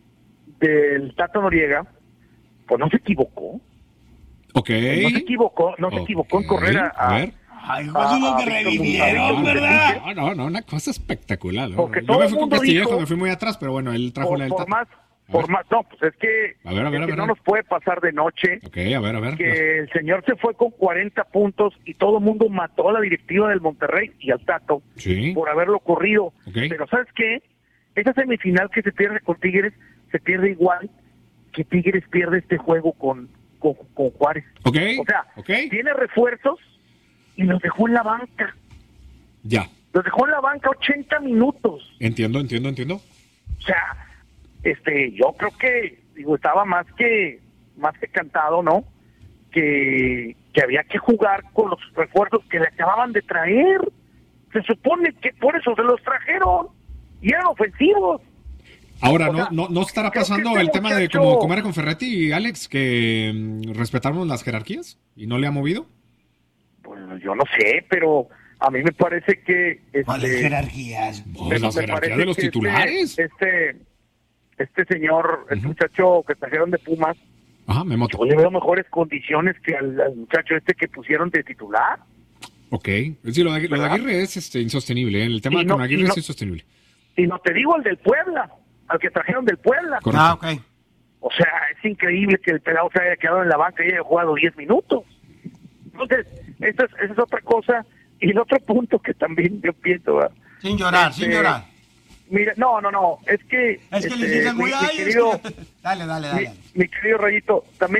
Speaker 10: del Tato Noriega, pues no se equivocó.
Speaker 2: Ok.
Speaker 10: No se equivocó, no se
Speaker 2: okay.
Speaker 10: equivocó en correr a, a,
Speaker 2: a ver.
Speaker 1: Ay, pues lo que revivieron, ¿verdad?
Speaker 2: No, no, no, una cosa espectacular. ¿no?
Speaker 10: Porque
Speaker 2: Yo
Speaker 10: todo
Speaker 2: me
Speaker 10: el
Speaker 2: fui con
Speaker 10: mundo
Speaker 2: Castillejo,
Speaker 10: dijo,
Speaker 2: me fui muy atrás, pero bueno, él trajo
Speaker 10: por,
Speaker 2: la del
Speaker 10: por
Speaker 2: Tato.
Speaker 10: más, por más, no, pues es que,
Speaker 2: a ver, a ver,
Speaker 10: es
Speaker 2: a
Speaker 10: que
Speaker 2: ver,
Speaker 10: no nos puede pasar de noche.
Speaker 2: Ok, a ver, a ver.
Speaker 10: Que el señor se fue con cuarenta puntos y todo el mundo mató a la directiva del Monterrey y al Tato
Speaker 2: sí.
Speaker 10: por haberlo corrido.
Speaker 2: Okay.
Speaker 10: Pero ¿sabes qué? Esa semifinal que se pierde con Tigres se pierde igual que Tigres pierde este juego con, con, con Juárez.
Speaker 2: Okay.
Speaker 10: O sea,
Speaker 2: okay.
Speaker 10: tiene refuerzos y los dejó en la banca.
Speaker 2: Ya.
Speaker 10: Los dejó en la banca ochenta minutos.
Speaker 2: Entiendo, entiendo, entiendo.
Speaker 10: O sea, este, yo creo que, digo, estaba más que, más que cantado, ¿no? Que, que había que jugar con los refuerzos que le acababan de traer. Se supone que por eso se los trajeron. Y eran ofensivos.
Speaker 2: Ahora,
Speaker 10: o
Speaker 2: ¿no,
Speaker 10: sea,
Speaker 2: no, ¿no estará pasando
Speaker 10: este
Speaker 2: el tema
Speaker 10: muchacho...
Speaker 2: de como comer con Ferretti y Alex, que mm, respetamos las jerarquías y no le ha movido?
Speaker 10: Pues yo no sé, pero a mí me parece que...
Speaker 1: ¿Cuáles
Speaker 10: este,
Speaker 1: jerarquías?
Speaker 2: Pues las jerarquías de los titulares.
Speaker 10: Este, este, este señor, el uh-huh. muchacho que trajeron de Pumas,
Speaker 2: Ajá, me moto.
Speaker 10: yo le veo mejores condiciones que al, al muchacho este que pusieron de titular.
Speaker 2: Ok, sí, lo de, lo de Aguirre es este, insostenible, ¿eh? El tema no, con Aguirre no, es insostenible.
Speaker 10: Y no te digo el del Puebla, al que trajeron del Puebla.
Speaker 2: Correcto.
Speaker 1: Ah, ok.
Speaker 10: O sea, es increíble que el pelado se haya quedado en la banca y haya jugado diez minutos. Entonces, esa es, esa es otra cosa. Y el otro punto que también yo pienso... ¿verdad?
Speaker 1: Sin llorar,
Speaker 10: este,
Speaker 1: sin llorar.
Speaker 10: Mira, no, no, no, es que...
Speaker 1: Es que
Speaker 10: este,
Speaker 1: les dicen muy...
Speaker 10: mi,
Speaker 1: Ay,
Speaker 10: mi querido,
Speaker 1: es que... Dale, dale, dale.
Speaker 10: Mi, mi querido Rayito, también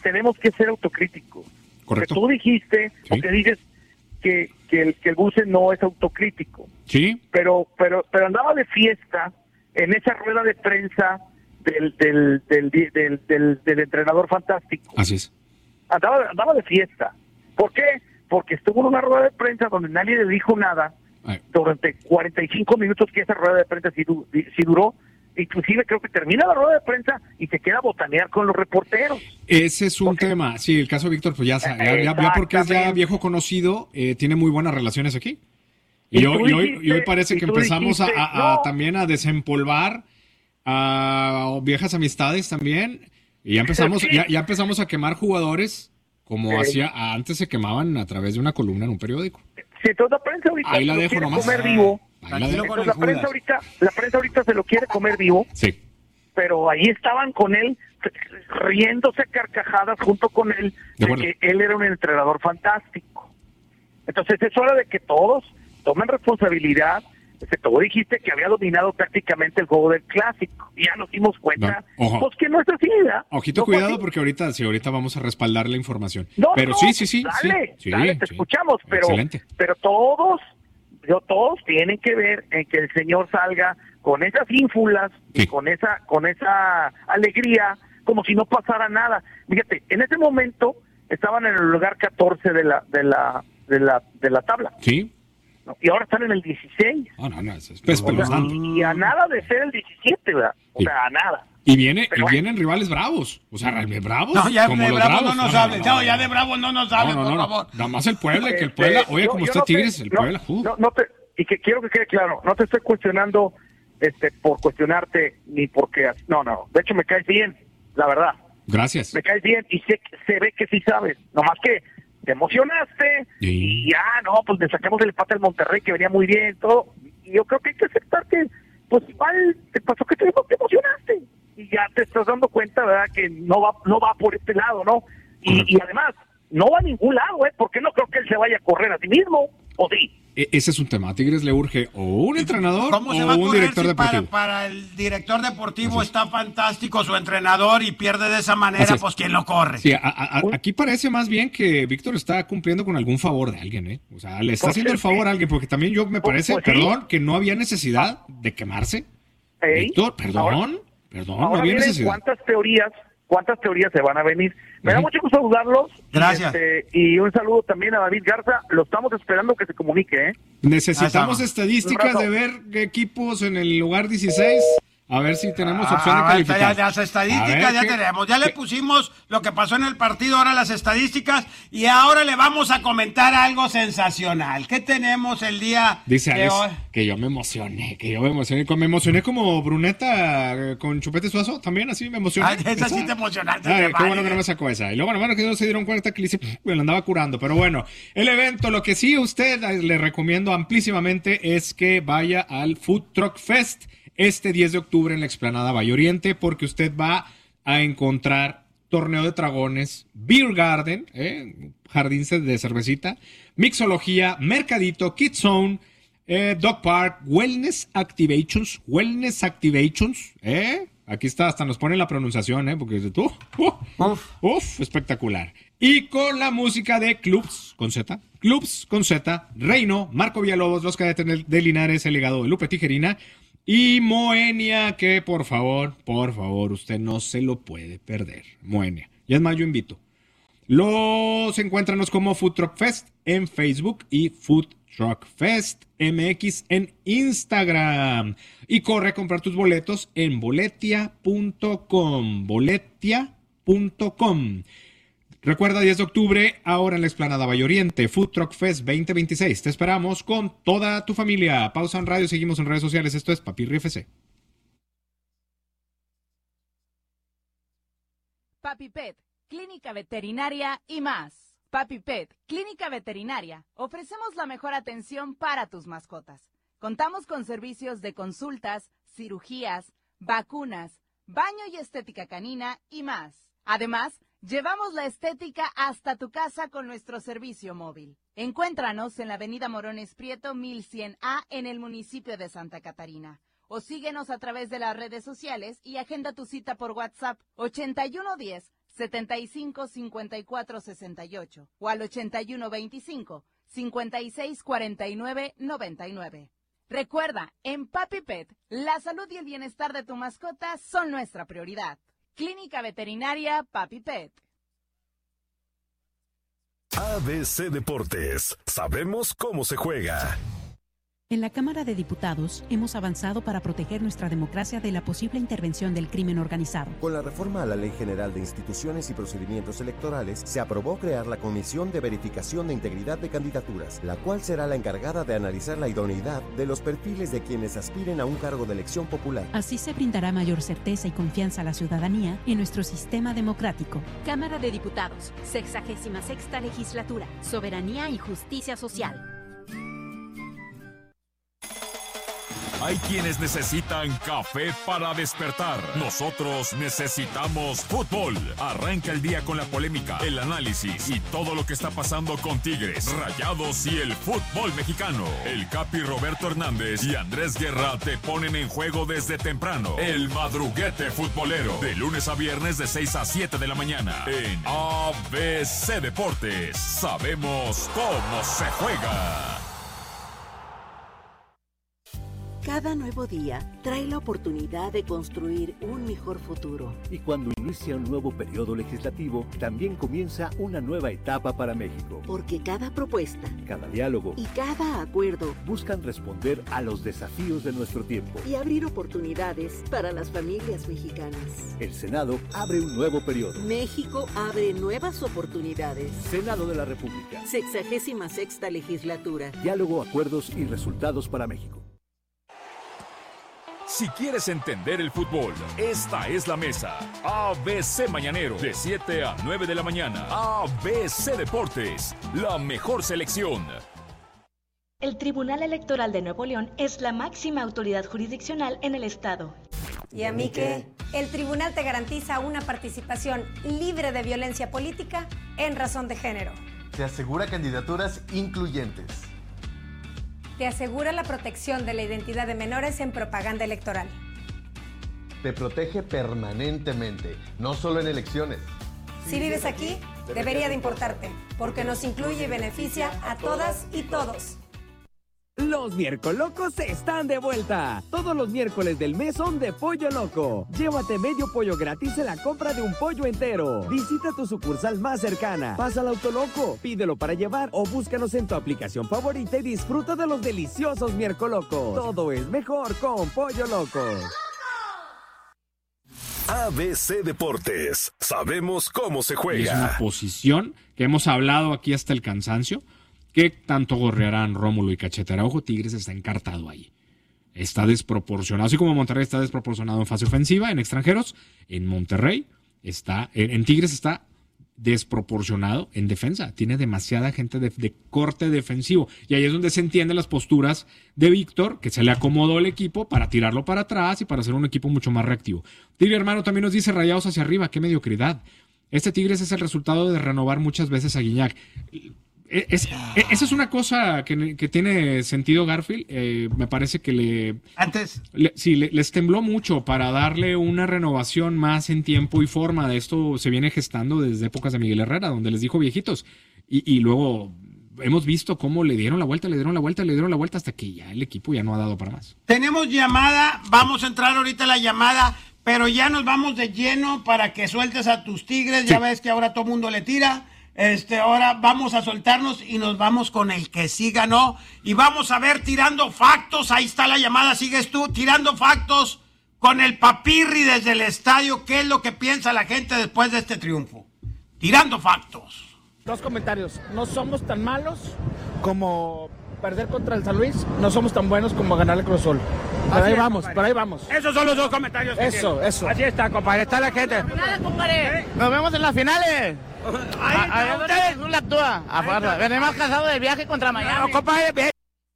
Speaker 10: tenemos que ser autocríticos.
Speaker 2: Correcto.
Speaker 10: Porque tú dijiste,
Speaker 2: Sí.
Speaker 10: o que dices que, que, el, que el Buse no es autocrítico.
Speaker 2: Sí.
Speaker 10: Pero, pero, pero andaba de fiesta en esa rueda de prensa del, del, del, del, del, del, del entrenador fantástico.
Speaker 2: Así es.
Speaker 10: Andaba, andaba de fiesta. ¿Por qué? Porque estuvo en una rueda de prensa donde nadie le dijo nada
Speaker 2: Ay.
Speaker 10: durante cuarenta y cinco minutos que esa rueda de prensa sí, du- sí duró. Inclusive creo que termina la rueda de prensa y se queda a botanear con los reporteros.
Speaker 2: Ese es un
Speaker 10: Porque-
Speaker 2: tema. Sí, el caso de Víctor, pues ya, sa- ya, ya, ya porque es ya
Speaker 10: Exactamente.
Speaker 2: viejo conocido, eh, tiene muy buenas relaciones aquí. Y,
Speaker 10: Y
Speaker 2: hoy,
Speaker 10: tú
Speaker 2: y hoy,
Speaker 10: dijiste-
Speaker 2: y hoy parece
Speaker 10: y
Speaker 2: que
Speaker 10: tú
Speaker 2: empezamos a,
Speaker 10: dijiste,
Speaker 2: a- a
Speaker 10: no.
Speaker 2: también a desempolvar a viejas amistades también. Y ya empezamos,
Speaker 10: Sí.
Speaker 2: ya, ya empezamos a quemar jugadores como
Speaker 10: Sí.
Speaker 2: hacía antes se quemaban a través de una columna en un periódico.
Speaker 10: Si entonces la prensa ahorita
Speaker 2: Ahí la
Speaker 10: se lo
Speaker 2: dejo
Speaker 10: quiere
Speaker 2: nomás.
Speaker 10: comer vivo,
Speaker 2: Ahí la
Speaker 1: Tranquilo
Speaker 2: dejo.
Speaker 1: con
Speaker 10: entonces
Speaker 1: el
Speaker 10: la prensa
Speaker 1: Judas.
Speaker 10: ahorita, la prensa ahorita se lo quiere comer vivo,
Speaker 2: Sí.
Speaker 10: pero ahí estaban con él riéndose a carcajadas junto con él
Speaker 2: De
Speaker 10: de
Speaker 2: acuerdo.
Speaker 10: que él era un entrenador fantástico. Entonces es hora de que todos tomen responsabilidad. Este, tú dijiste que había dominado prácticamente el juego del clásico y ya nos dimos cuenta
Speaker 2: No, ojo.
Speaker 10: pues que no es así, ¿verdad?
Speaker 2: Ojito,
Speaker 10: No fue
Speaker 2: cuidado,
Speaker 10: así.
Speaker 2: porque ahorita, sí, ahorita vamos a respaldar la información.
Speaker 10: No,
Speaker 2: pero
Speaker 10: no,
Speaker 2: sí, sí, sí.
Speaker 10: dale,
Speaker 2: sí,
Speaker 10: dale,
Speaker 2: sí,
Speaker 10: te
Speaker 2: sí.
Speaker 10: escuchamos, pero,
Speaker 2: Excelente.
Speaker 10: pero todos, yo, todos tienen que ver en que el señor salga con esas ínfulas,
Speaker 2: Sí.
Speaker 10: y con esa, con esa alegría, como si no pasara nada. Fíjate, en ese momento estaban en el lugar catorce de la, de la, de la, de la tabla,
Speaker 2: Sí.
Speaker 10: ¿no? Y ahora están en el dieciséis.
Speaker 2: No, no, no, es es
Speaker 10: O sea,
Speaker 2: espeluznante.
Speaker 10: y a nada de ser el diecisiete, ¿verdad? O
Speaker 2: Sí.
Speaker 10: sea, a nada.
Speaker 2: Y viene,
Speaker 10: Pero
Speaker 2: y
Speaker 10: bueno.
Speaker 2: vienen rivales bravos. O sea, bravos.
Speaker 1: No, ya
Speaker 2: como
Speaker 1: de
Speaker 2: los
Speaker 1: Bravo
Speaker 2: bravos.
Speaker 1: no nos hables. No, ya de Bravo no nos hables,
Speaker 2: No, no,
Speaker 1: por
Speaker 2: no,
Speaker 1: favor.
Speaker 2: Nada más el Puebla, que el
Speaker 10: Este,
Speaker 2: Puebla, oye,
Speaker 10: yo-
Speaker 2: como
Speaker 10: yo
Speaker 2: está
Speaker 10: no te-
Speaker 2: Tigres, el
Speaker 10: no,
Speaker 2: Puebla. uh.
Speaker 10: no, no te, y que quiero que quede claro, no te estoy cuestionando este por cuestionarte ni porque no, no, de hecho me caes bien, la verdad.
Speaker 2: Gracias.
Speaker 10: Me caes bien y sé, se ve que sí sabes, nomás que te emocionaste
Speaker 2: Sí.
Speaker 10: y ya, no, pues le sacamos el empate al Monterrey que venía muy bien, todo, y yo creo que hay que aceptar que pues igual te pasó que te, te emocionaste y ya te estás dando cuenta, ¿verdad? Que no va no va por este lado, ¿no? Y, y además, no va a ningún lado, ¿eh? Porque no creo que él se vaya a correr a sí mismo, ¿o sí?
Speaker 2: E- ese es un tema. A Tigres le urge o un entrenador
Speaker 1: ¿Cómo se va
Speaker 2: o
Speaker 1: a
Speaker 2: un
Speaker 1: correr
Speaker 2: director
Speaker 1: si para,
Speaker 2: deportivo.
Speaker 1: para el director deportivo
Speaker 2: Así es.
Speaker 1: está fantástico su entrenador y pierde de esa manera?
Speaker 2: Así es.
Speaker 1: Pues ¿quién lo corre?
Speaker 2: Sí, a- a- a- aquí parece más bien que Víctor está cumpliendo con algún favor de alguien, ¿eh? O sea, le está
Speaker 10: Pues
Speaker 2: haciendo el
Speaker 10: sí.
Speaker 2: favor a alguien, porque también yo me
Speaker 10: Pues-
Speaker 2: parece,
Speaker 10: pues sí.
Speaker 2: perdón, que no había necesidad de quemarse.
Speaker 10: Ey,
Speaker 2: Víctor, perdón,
Speaker 10: ahora-
Speaker 2: perdón, no
Speaker 10: Ahora
Speaker 2: había
Speaker 10: miren
Speaker 2: necesidad.
Speaker 10: cuántas teorías, cuántas teorías se van a venir. Me da
Speaker 2: Ujú.
Speaker 10: mucho gusto saludarlos.
Speaker 1: Gracias.
Speaker 10: Este, y un saludo también a David Garza. Lo estamos esperando que se comunique, ¿eh?
Speaker 2: Necesitamos
Speaker 1: Ahí
Speaker 2: estadísticas
Speaker 10: Un
Speaker 2: de ver qué equipos en el lugar dieciséis. A ver si tenemos opción de
Speaker 1: Ah,
Speaker 2: calificar.
Speaker 1: ya, las
Speaker 2: A
Speaker 1: estadísticas
Speaker 2: ver,
Speaker 1: ya
Speaker 2: ¿qué-
Speaker 1: tenemos. Ya le
Speaker 2: qué-
Speaker 1: pusimos lo que pasó en el partido, ahora las estadísticas. Y ahora le vamos a comentar algo sensacional. ¿Qué tenemos el día
Speaker 2: Dice
Speaker 1: de
Speaker 2: Alex
Speaker 1: hoy?
Speaker 2: que yo me emocioné, que yo me emocioné. Me emocioné como Bruneta eh, con Chupete Suazo, también así me emocioné.
Speaker 1: Ay, esa sí te emocionaste.
Speaker 2: Ay,
Speaker 1: te
Speaker 2: qué
Speaker 1: vale.
Speaker 2: bueno que no me sacó esa. Y luego, bueno, bueno, que no se dieron cuenta que le hice, me lo andaba curando. Pero bueno, el evento, lo que sí a usted eh, le recomiendo amplísimamente es que vaya al Food Truck Fest este diez de octubre en la Explanada Valle Oriente, porque usted va a encontrar torneo de dragones, Beer Garden, eh, jardín de cervecita, mixología, mercadito, Kids Zone, eh, Dog Park, Wellness Activations, Wellness Activations, ¿eh? Aquí está, hasta nos pone la pronunciación, ¿eh? Porque tú, uh,
Speaker 1: Uf.
Speaker 2: uf, espectacular. Y con la música de Clubs con Z, Clubs con Z, Reino, Marco Villalobos, Los Cadetes de Linares, El Legado de Lupe Tijerina y Moenia, que por favor, por favor, usted no se lo puede perder. Moenia. Y es más, yo invito. Los encuéntranos como Food Truck Fest en Facebook y Food Truck Fest M X en Instagram. Y corre a comprar tus boletos en boletia punto com. boletia punto com. Recuerda, diez de octubre, ahora en la Explanada Valle Oriente, Food Truck Fest veinte veintiséis. Te esperamos con toda tu familia. Pausa en radio, seguimos en redes sociales. Esto es Papirri F C.
Speaker 4: Papi Pet, Clínica Veterinaria y más. Papi Pet, Clínica Veterinaria. Ofrecemos la mejor atención para tus mascotas. Contamos con servicios de consultas, cirugías, vacunas, baño y estética canina y más. Además, llevamos la estética hasta tu casa con nuestro servicio móvil. Encuéntranos en la avenida Morones Prieto mil cien A en el municipio de Santa Catarina. O síguenos a través de las redes sociales y agenda tu cita por WhatsApp ochenta y uno diez, setenta y cinco, cincuenta y cuatro, sesenta y ocho o al ochenta y uno, veinticinco, cincuenta y seis, cuarenta y nueve, noventa y nueve. Recuerda, en Papi Pet, la salud y el bienestar de tu mascota son nuestra prioridad. Clínica Veterinaria Papi Pet.
Speaker 11: A B C Deportes, sabemos cómo se juega.
Speaker 12: En la Cámara de Diputados hemos avanzado para proteger nuestra democracia de la posible intervención del crimen organizado.
Speaker 13: Con la reforma a la Ley General de Instituciones y Procedimientos Electorales, se aprobó crear la Comisión de Verificación de Integridad de Candidaturas, la cual será la encargada de analizar la idoneidad de los perfiles de quienes aspiren a un cargo de elección popular.
Speaker 12: Así se brindará mayor certeza y confianza a la ciudadanía en nuestro sistema democrático.
Speaker 14: Cámara de Diputados, sexagésima sexta legislatura, soberanía y justicia social.
Speaker 5: Hay quienes necesitan café para despertar. Nosotros necesitamos fútbol. Arranca el día con la polémica, el análisis y todo lo que está pasando con Tigres, Rayados y el fútbol mexicano. El Capi Roberto Hernández y Andrés Guerra te ponen en juego desde temprano. El madruguete futbolero, de lunes a viernes de seis a siete de la mañana en A B C Deportes. Sabemos cómo se juega.
Speaker 15: Cada nuevo día trae la oportunidad de construir un mejor futuro.
Speaker 16: Y cuando inicia un nuevo periodo legislativo, también comienza una nueva etapa para México.
Speaker 15: Porque cada propuesta,
Speaker 16: cada diálogo
Speaker 15: y cada acuerdo
Speaker 16: buscan responder a los desafíos de nuestro tiempo
Speaker 15: y abrir oportunidades para las familias mexicanas.
Speaker 16: El Senado abre un nuevo periodo.
Speaker 15: México abre nuevas oportunidades.
Speaker 16: Senado de la República.
Speaker 15: Sexagésima sexta legislatura.
Speaker 16: Diálogo, acuerdos y resultados para México.
Speaker 5: Si quieres entender el fútbol, esta es la mesa. A B C Mañanero, de siete a nueve de la mañana. A B C Deportes, la mejor selección.
Speaker 17: El Tribunal Electoral de Nuevo León es la máxima autoridad jurisdiccional en el estado.
Speaker 18: ¿Y a mí qué? El tribunal te garantiza una participación libre de violencia política en razón de género.
Speaker 19: Te asegura candidaturas incluyentes.
Speaker 18: Te asegura la protección de la identidad de menores en propaganda electoral.
Speaker 19: Te protege permanentemente, no solo en elecciones.
Speaker 18: Si vives aquí, debería de importarte, porque nos incluye y beneficia a todas y todos.
Speaker 20: Los Miercolocos están de vuelta. Todos los miércoles del mes son de Pollo Loco. Llévate medio pollo gratis en la compra de un pollo entero. Visita tu sucursal más cercana. Pasa al Autoloco, pídelo para llevar o búscanos en tu aplicación favorita y disfruta de los deliciosos Miercolocos. Todo es mejor con Pollo Loco.
Speaker 11: A B C Deportes, sabemos cómo se juega.
Speaker 2: Es una posición que hemos hablado aquí hasta el cansancio. ¿Qué tanto gorrearán Rómulo y Cachete Araujo? Tigres está encartado ahí. Está desproporcionado. Así como Monterrey está desproporcionado en fase ofensiva, en extranjeros, en Monterrey está, en, en Tigres está desproporcionado en defensa. Tiene demasiada gente de, de corte defensivo. Y ahí es donde se entienden las posturas de Víctor, que se le acomodó el equipo para tirarlo para atrás y para hacer un equipo mucho más reactivo. Tigre hermano también nos dice Rayados hacia arriba. ¡Qué mediocridad! Este Tigres es el resultado de renovar muchas veces a Guiñac. Es, es, esa es una cosa que, que tiene sentido Garfield. Eh, me parece que le...
Speaker 1: Antes...
Speaker 2: Le, sí, le, les tembló mucho para darle una renovación más en tiempo y forma. De esto se viene gestando desde épocas de Miguel Herrera, donde les dijo viejitos. Y, y luego hemos visto cómo le dieron la vuelta, le dieron la vuelta, le dieron la vuelta, hasta que ya el equipo ya no ha dado para más.
Speaker 1: Tenemos llamada, vamos a entrar ahorita a la llamada, pero ya nos vamos de lleno para que sueltes a tus Tigres. Sí. Ya ves que ahora todo mundo le tira. Este, ahora vamos a soltarnos y nos vamos con el que sí ganó. Y vamos a ver tirando factos. Ahí está la llamada, sigues tú. Tirando factos con el Papirri desde el estadio. ¿Qué es lo que piensa la gente después de este triunfo? Tirando factos.
Speaker 21: Dos comentarios. No somos tan malos como perder contra el San Luis. No somos tan buenos como ganar el Cruz Azul. Por ahí vamos, por ahí vamos.
Speaker 1: Esos son los dos comentarios.
Speaker 21: Eso, tiene. eso.
Speaker 1: Así está, compadre. Está la gente.
Speaker 21: Nada, compadre. Nos vemos en las finales. Ahí está Azul actúa. A venimos cansados del viaje contra Miami. No, compadre.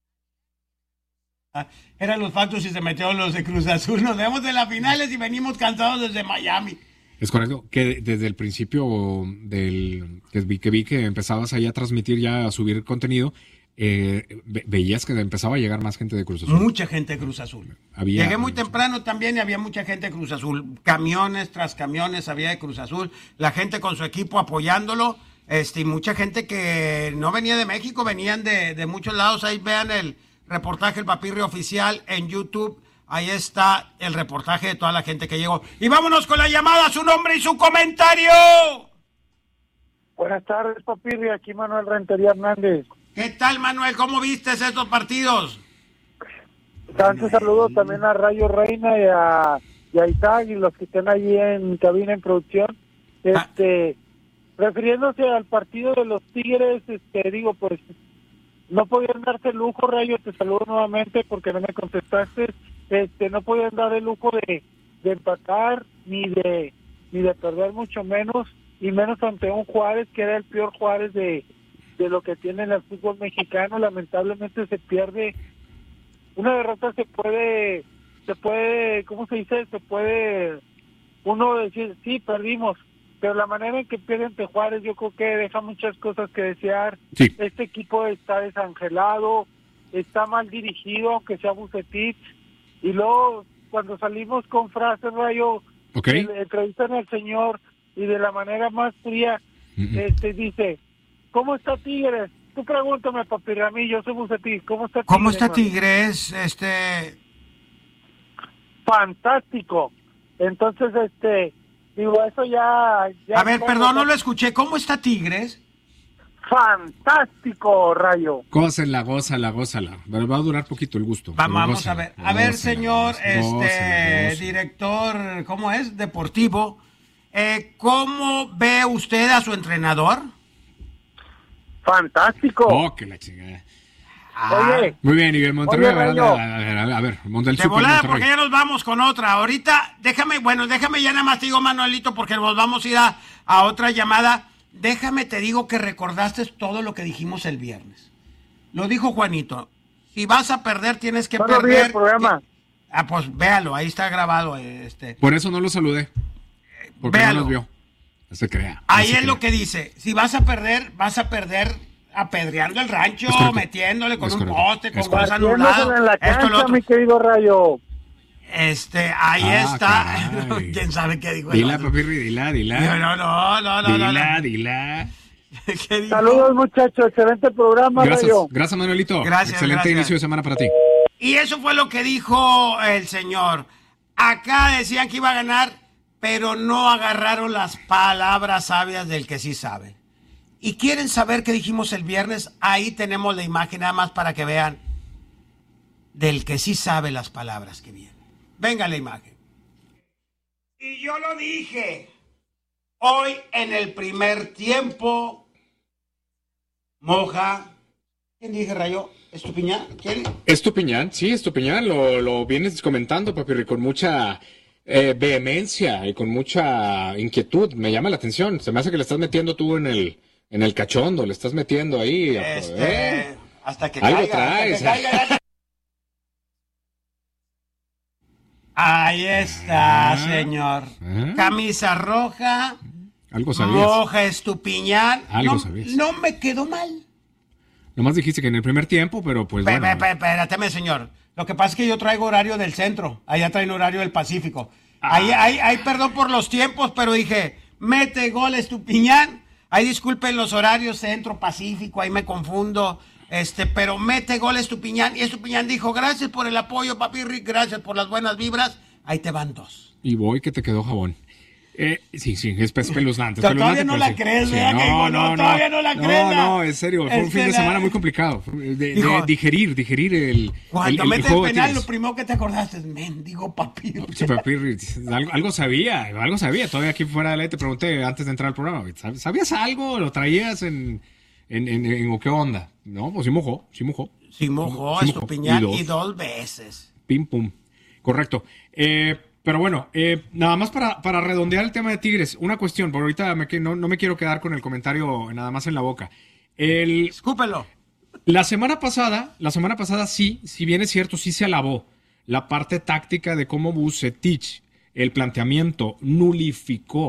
Speaker 1: Eran los factos y se metieron los de Cruz Azul. Nos vemos en las finales y venimos cansados desde Miami.
Speaker 2: Es correcto, que desde el principio del que vi, que vi que empezabas ahí a transmitir, ya a subir contenido, eh, ve- veías que empezaba a llegar más gente de Cruz Azul.
Speaker 1: Mucha gente de Cruz Azul.
Speaker 2: Había-
Speaker 1: Llegué muy temprano también y había mucha gente de Cruz Azul. Camiones tras camiones había de Cruz Azul. La gente con su equipo apoyándolo. Este, y mucha gente que no venía de México, venían de, de muchos lados. Ahí vean el reportaje, el Papirri Oficial en YouTube. Ahí está el reportaje de toda la gente que llegó. Y vámonos con la llamada, su nombre y su comentario.
Speaker 3: Buenas tardes, Papirri. Aquí Manuel Rentería Hernández.
Speaker 1: ¿Qué tal, Manuel? ¿Cómo viste estos partidos?
Speaker 3: Tanto saludo también a Rayo Reina y a, y a Isaac y los que estén allí en cabina en producción. Este, refiriéndose al partido de los Tigres, este, digo, pues, no podían darse el lujo, Rayo, te saludo nuevamente porque no me contestaste. Este, no podían dar el lujo de, de empatar ni de ni de perder, mucho menos, y menos ante un Juárez que era el peor Juárez de, de lo que tiene el fútbol mexicano. Lamentablemente se pierde. Una derrota se puede, se puede, ¿cómo se dice? Se puede uno decir, sí, perdimos, pero la manera en que pierde ante Juárez yo creo que deja muchas cosas que desear.
Speaker 2: Sí.
Speaker 3: Este equipo está desangelado, está mal dirigido, aunque sea Bucetich, y luego cuando salimos con frases, Rayo,
Speaker 2: okay.
Speaker 3: le entrevistan al señor y de la manera más fría,
Speaker 2: Mm-mm.
Speaker 3: este dice, ¿cómo está Tigres? Tú pregúntame, papi Ramí, yo soy Bucetich, ¿cómo está Tigres?
Speaker 1: ¿Cómo está
Speaker 3: hermano?
Speaker 1: Tigres? Este...
Speaker 3: Fantástico. Entonces, este, digo, eso ya... ya
Speaker 1: A ver, perdón, no lo escuché. ¿Cómo está Tigres?
Speaker 3: Fantástico, Rayo.
Speaker 2: Gózala, gózala, gózala. Pero va a durar poquito el gusto.
Speaker 1: Va-
Speaker 2: pero
Speaker 1: Vamos
Speaker 2: gózala,
Speaker 1: a ver. A ver,
Speaker 2: gózala,
Speaker 1: señor,
Speaker 2: gózala,
Speaker 1: este
Speaker 2: gózala.
Speaker 1: director, ¿cómo es? Deportivo. Eh, ¿Cómo ve usted a su entrenador?
Speaker 3: Fantástico.
Speaker 2: Oh, que la chingada.
Speaker 3: Oye.
Speaker 2: Muy bien, y en Monterrey,
Speaker 3: Oye,
Speaker 2: a ver,
Speaker 3: Rayo.
Speaker 2: a ver, a ver, a ver, Monte- el
Speaker 1: De
Speaker 2: Super
Speaker 1: volada,
Speaker 2: Monterrey.
Speaker 1: porque ya nos vamos con otra. Ahorita, déjame, bueno, déjame ya nada más te digo, Manuelito, porque nos vamos a ir a, a otra llamada. Déjame te digo que recordaste todo lo que dijimos el viernes. Lo dijo Juanito. Si vas a perder, tienes que
Speaker 3: No lo vi
Speaker 1: perder.
Speaker 3: el programa.
Speaker 1: Ah, pues véalo, ahí está grabado. Este.
Speaker 2: Por eso no lo saludé. Porque
Speaker 1: Véalo.
Speaker 2: no los vio. No se crea. no
Speaker 1: Ahí
Speaker 2: se
Speaker 1: es
Speaker 2: crea.
Speaker 1: lo que dice. Si vas a perder, vas a perder apedreando el rancho,
Speaker 2: Es correcto.
Speaker 1: metiéndole con
Speaker 2: Es
Speaker 1: un
Speaker 2: correcto.
Speaker 1: poste, con
Speaker 2: Es
Speaker 1: gol
Speaker 2: correcto.
Speaker 1: anulado.
Speaker 3: en la
Speaker 1: Esto, lo
Speaker 3: cancha,
Speaker 1: otro.
Speaker 3: mi querido Rayo.
Speaker 1: Este, ahí
Speaker 2: Ah,
Speaker 1: está.
Speaker 2: caray.
Speaker 1: ¿Quién sabe qué dijo? el
Speaker 2: Dila,
Speaker 1: otro?
Speaker 2: papirri, dila, dila.
Speaker 1: No, no, no, no, no,
Speaker 2: Dila,
Speaker 1: no.
Speaker 2: dila.
Speaker 1: ¿Qué dijo?
Speaker 3: Saludos, muchachos. Excelente programa,
Speaker 2: Gracias,
Speaker 3: Rayo.
Speaker 2: gracias, Manuelito.
Speaker 1: Gracias,
Speaker 2: Excelente
Speaker 1: gracias.
Speaker 2: inicio de semana para ti.
Speaker 1: Y eso fue lo que dijo el señor. Acá decían que iba a ganar, pero no agarraron las palabras sabias del que sí sabe. ¿Y quieren saber qué dijimos el viernes? Ahí tenemos la imagen nada más para que vean del que sí sabe las palabras que vienen. Venga la imagen. Y yo lo dije. Hoy en el primer tiempo, Moja. ¿Quién dije, Rayo? ¿Estupiñán? ¿Quién?
Speaker 2: Estupiñán, sí, Estupiñán, lo, lo vienes comentando, papirri, con mucha eh, vehemencia y con mucha inquietud. Me llama la atención. Se me hace que le estás metiendo tú en el, en el cachondo, le estás metiendo ahí.
Speaker 1: Este,
Speaker 2: ¿eh?
Speaker 1: hasta que
Speaker 2: Algo
Speaker 1: caiga, hasta
Speaker 2: traes.
Speaker 1: que caiga. Ahí está,
Speaker 2: Ah,
Speaker 1: señor.
Speaker 2: ah.
Speaker 1: Camisa roja,
Speaker 2: Algo sabías.
Speaker 1: Moja Estupiñán.
Speaker 2: Algo
Speaker 1: no,
Speaker 2: sabías.
Speaker 1: no me quedó mal.
Speaker 2: Nomás dijiste que en el primer tiempo, pero pues
Speaker 1: Pe-
Speaker 2: bueno.
Speaker 1: pe- pe- Espérateme, señor. Lo que pasa es que yo traigo horario del centro. Allá traen horario del Pacífico. Ahí, ahí, ahí, perdón por los tiempos, pero dije, mete gol Estupiñán. Ahí disculpen los horarios centro, Pacífico, ahí me confundo. Este, pero mete gol Estupiñán. Y Estupiñán dijo, gracias por el apoyo, papi Rick, gracias por las buenas vibras. Ahí te van dos.
Speaker 2: Y voy que te quedó jabón. Eh, sí, sí, es pe- espeluznante.
Speaker 1: Todavía
Speaker 2: espeluznante,
Speaker 1: no
Speaker 2: pero
Speaker 1: la
Speaker 2: sí.
Speaker 1: crees,
Speaker 2: Sí,
Speaker 1: ¿verdad? Que digo, no, todavía no la crees,
Speaker 2: No,
Speaker 1: ¿verdad?
Speaker 2: no, en serio, fue un
Speaker 1: Es
Speaker 2: fin
Speaker 1: que
Speaker 2: de
Speaker 1: la-
Speaker 2: semana muy complicado. De, de
Speaker 1: Dijo-
Speaker 2: digerir, digerir el, el,
Speaker 1: Cuando
Speaker 2: el- el
Speaker 1: metes
Speaker 2: juego de
Speaker 1: penal,
Speaker 2: Tigres.
Speaker 1: lo primero que te acordaste es, mendigo papi.
Speaker 2: Sí, papi, algo, algo sabía, algo sabía. Todavía aquí fuera de la te pregunté antes de entrar al programa, ¿sab- ¿sabías algo? ¿Lo traías en, en, en, en- o qué onda? No, pues sí mojó, sí mojó.
Speaker 1: Sí mojó,
Speaker 2: Sí
Speaker 1: Estupiñán,
Speaker 2: Y
Speaker 1: y
Speaker 2: dos.
Speaker 1: dos veces.
Speaker 2: Pim, pum. Correcto. Eh, pero bueno, eh, nada más para, para redondear el tema de Tigres, una cuestión, porque ahorita me, que- no, no me quiero quedar con el comentario nada más en la boca. El,
Speaker 1: Escúpelo.
Speaker 2: La semana pasada, la semana pasada sí, si bien es cierto, sí se alabó la parte táctica de cómo Bucetich, el planteamiento, nulificó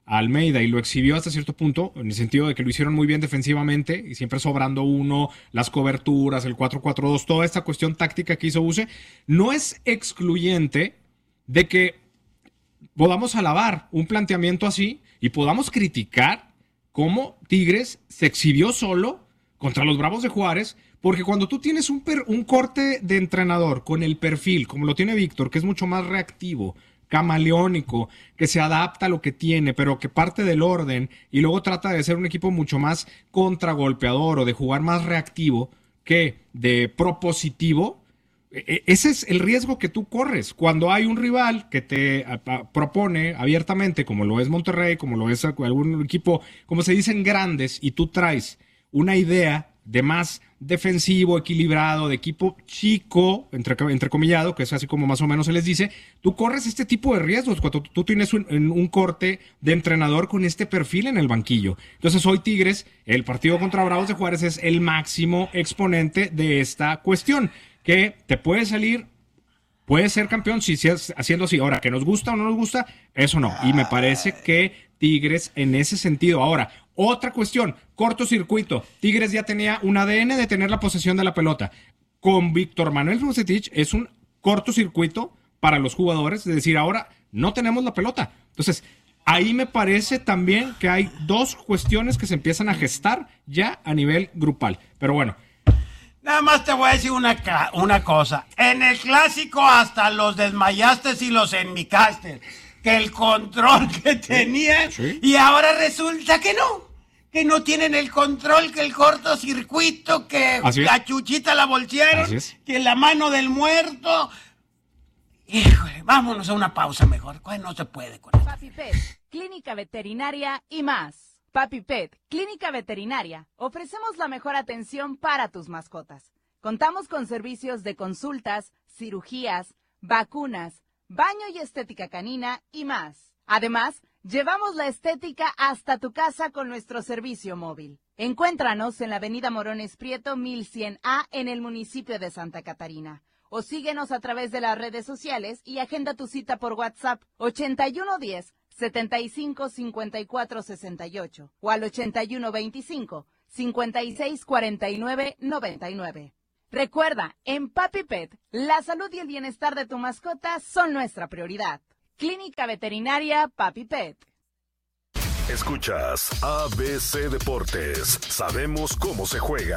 Speaker 2: a Almeida y lo exhibió hasta cierto punto, en el sentido de que lo hicieron muy bien defensivamente y siempre sobrando uno, las coberturas, el cuatro cuatro dos, toda esta cuestión táctica que hizo Buse, no es excluyente de que podamos alabar un planteamiento así y podamos criticar cómo Tigres se exhibió solo contra los Bravos de Juárez, porque cuando tú tienes un, per, un corte de entrenador con el perfil, como lo tiene Víctor, que es mucho más reactivo, camaleónico, que se adapta a lo que tiene, pero que parte del orden y luego trata de ser un equipo mucho más contragolpeador o de jugar más reactivo que de propositivo, ese es el riesgo que tú corres cuando hay un rival que te a, a, propone abiertamente, como lo es Monterrey, como lo es algún equipo, como se dicen, grandes, y tú traes una idea de más defensivo, equilibrado, de equipo chico, entre, entrecomillado, que es así como más o menos se les dice, tú corres este tipo de riesgos cuando tú tienes un, un corte de entrenador con este perfil en el banquillo. Entonces hoy Tigres, el partido contra Bravos de Juárez es el máximo exponente de esta cuestión, que te puede salir, puede ser campeón si sigues haciendo así. Ahora, que nos gusta o no nos gusta, eso no. Y me parece que Tigres en ese sentido. Ahora, otra cuestión, cortocircuito. Tigres ya tenía un A D N de tener la posesión de la pelota. Con Víctor Manuel Vucetich es un cortocircuito para los jugadores, es decir, ahora no tenemos la pelota. Entonces, ahí me parece también que hay dos cuestiones que se empiezan a gestar ya a nivel grupal. Pero bueno.
Speaker 1: Nada más te voy a decir una, una cosa. En el clásico hasta los desmayaste y los enmicaste. Que el control que tenían, ¿sí? Y ahora resulta que no, que no tienen el control, que el cortocircuito, que la chuchita la bolsearon, que la mano del muerto. Híjole, vámonos a una pausa mejor, no se puede con esto.
Speaker 4: Papi Pet, Clínica Veterinaria y más. Papi Pet, Clínica Veterinaria, ofrecemos la mejor atención para tus mascotas. Contamos con servicios de consultas, cirugías, vacunas, baño y estética canina y más. Además, llevamos la estética hasta tu casa con nuestro servicio móvil. Encuéntranos en la avenida Morones Prieto mil cien A en el municipio de Santa Catarina. O síguenos a través de las redes sociales y agenda tu cita por WhatsApp ochenta y uno diez, setenta y cinco, cincuenta y cuatro sesenta y ocho o al ochenta y uno veinticinco, cincuenta y seis cuarenta y nueve noventa y nueve. Recuerda, en Papi Pet, la salud y el bienestar de tu mascota son nuestra prioridad. Clínica Veterinaria Papi Pet.
Speaker 11: Escuchas A B C Deportes. Sabemos cómo se juega.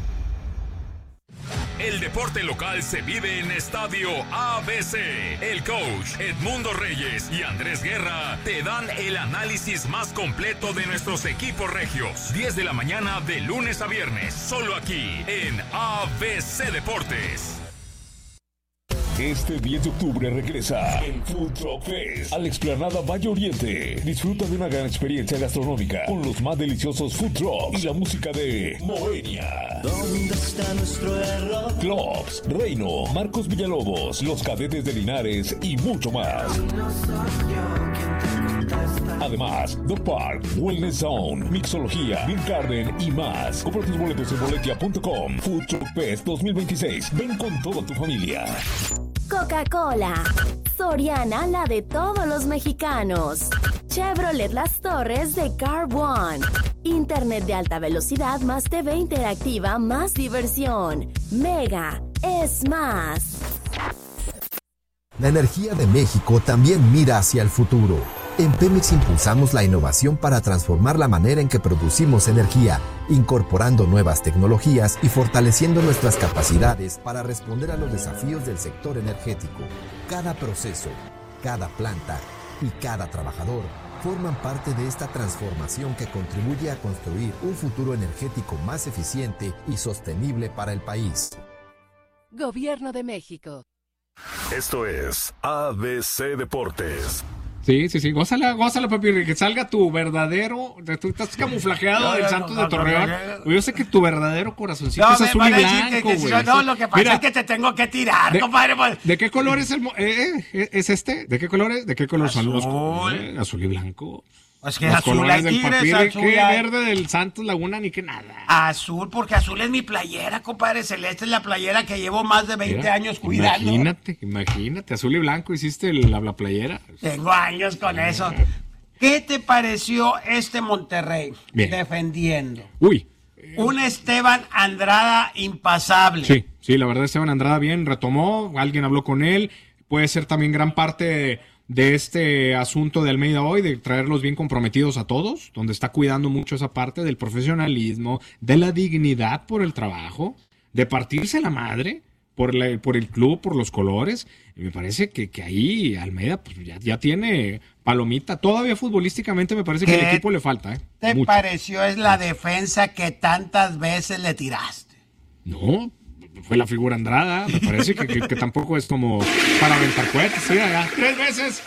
Speaker 5: El deporte local se vive en Estadio A B C. El coach Edmundo Reyes y Andrés Guerra te dan el análisis más completo de nuestros equipos regios. diez de la mañana de lunes a viernes, solo aquí en A B C Deportes.
Speaker 6: Este diez de octubre regresa el Food Truck Fest a la explanada Valle Oriente. Disfruta de una gran experiencia gastronómica con los más deliciosos food trucks y la música de Moenia. ¿Dónde está nuestro error? Clubs, Reino, Marcos Villalobos, Los Cadetes de Linares y mucho más. Además, The Park, Wellness Zone, Mixología, Beer Garden y más. Compra tus boletos en boletia punto com. Food Truck Fest dos mil veintiséis. Ven con toda tu familia.
Speaker 22: Coca-Cola. Soriana, la de todos los mexicanos. Chevrolet Las Torres de Car One. Internet de alta velocidad más T V interactiva más diversión. Mega es más.
Speaker 23: La energía de México también mira hacia el futuro. En Pemex impulsamos la innovación para transformar la manera en que producimos energía, incorporando nuevas tecnologías y fortaleciendo nuestras capacidades para responder a los desafíos del sector energético. Cada proceso, cada planta y cada trabajador forman parte de esta transformación que contribuye a construir un futuro energético más eficiente y sostenible para el país.
Speaker 9: Gobierno de México.
Speaker 11: Esto es A B C Deportes.
Speaker 2: Sí, sí, sí, gózala, gózala, papi, que salga tu verdadero, tú estás camuflajeado del Santos de Torreón. Yo sé que tu verdadero corazoncito no, es azul y blanco, güey.
Speaker 1: No, lo que pasa Mira, es que te tengo que tirar,
Speaker 2: de,
Speaker 1: compadre. Pues.
Speaker 2: ¿De qué color es el eh, eh, es este? ¿De qué color es? ¿De qué color azul. Son los colores? Eh, azul y blanco.
Speaker 1: Es que
Speaker 2: los
Speaker 1: azul
Speaker 2: colores
Speaker 1: hay
Speaker 2: del
Speaker 1: tigres,
Speaker 2: papir,
Speaker 1: azul
Speaker 2: qué
Speaker 1: hay...
Speaker 2: verde del Santos Laguna ni que nada.
Speaker 1: Azul, porque azul es mi playera, compadre. Celeste es la playera que llevo más de veinte Mira, años cuidando.
Speaker 2: Imagínate, imagínate, azul y blanco hiciste el, la, la playera.
Speaker 1: Tengo años con eso. ¿Qué te pareció este Monterrey?
Speaker 2: Bien.
Speaker 1: Defendiendo.
Speaker 2: Uy.
Speaker 1: Un Esteban Andrada impasable.
Speaker 2: Sí, sí, la verdad Esteban Andrada bien, retomó, alguien habló con él, puede ser también gran parte de, de este asunto de Almeida hoy, de traerlos bien comprometidos a todos, donde está cuidando mucho esa parte del profesionalismo, de la dignidad por el trabajo, de partirse la madre por, la, por el club, por los colores. Y me parece que, que ahí Almeida pues, ya, ya tiene palomita. Todavía futbolísticamente me parece que al equipo le falta. ¿eh?
Speaker 1: ¿Te
Speaker 2: Mucho.
Speaker 1: pareció es la defensa que tantas veces le tiraste?
Speaker 2: No, fue la figura Andrada. Me parece que, que, que tampoco es como para aventar cohetes. ¿Sí? Tres veces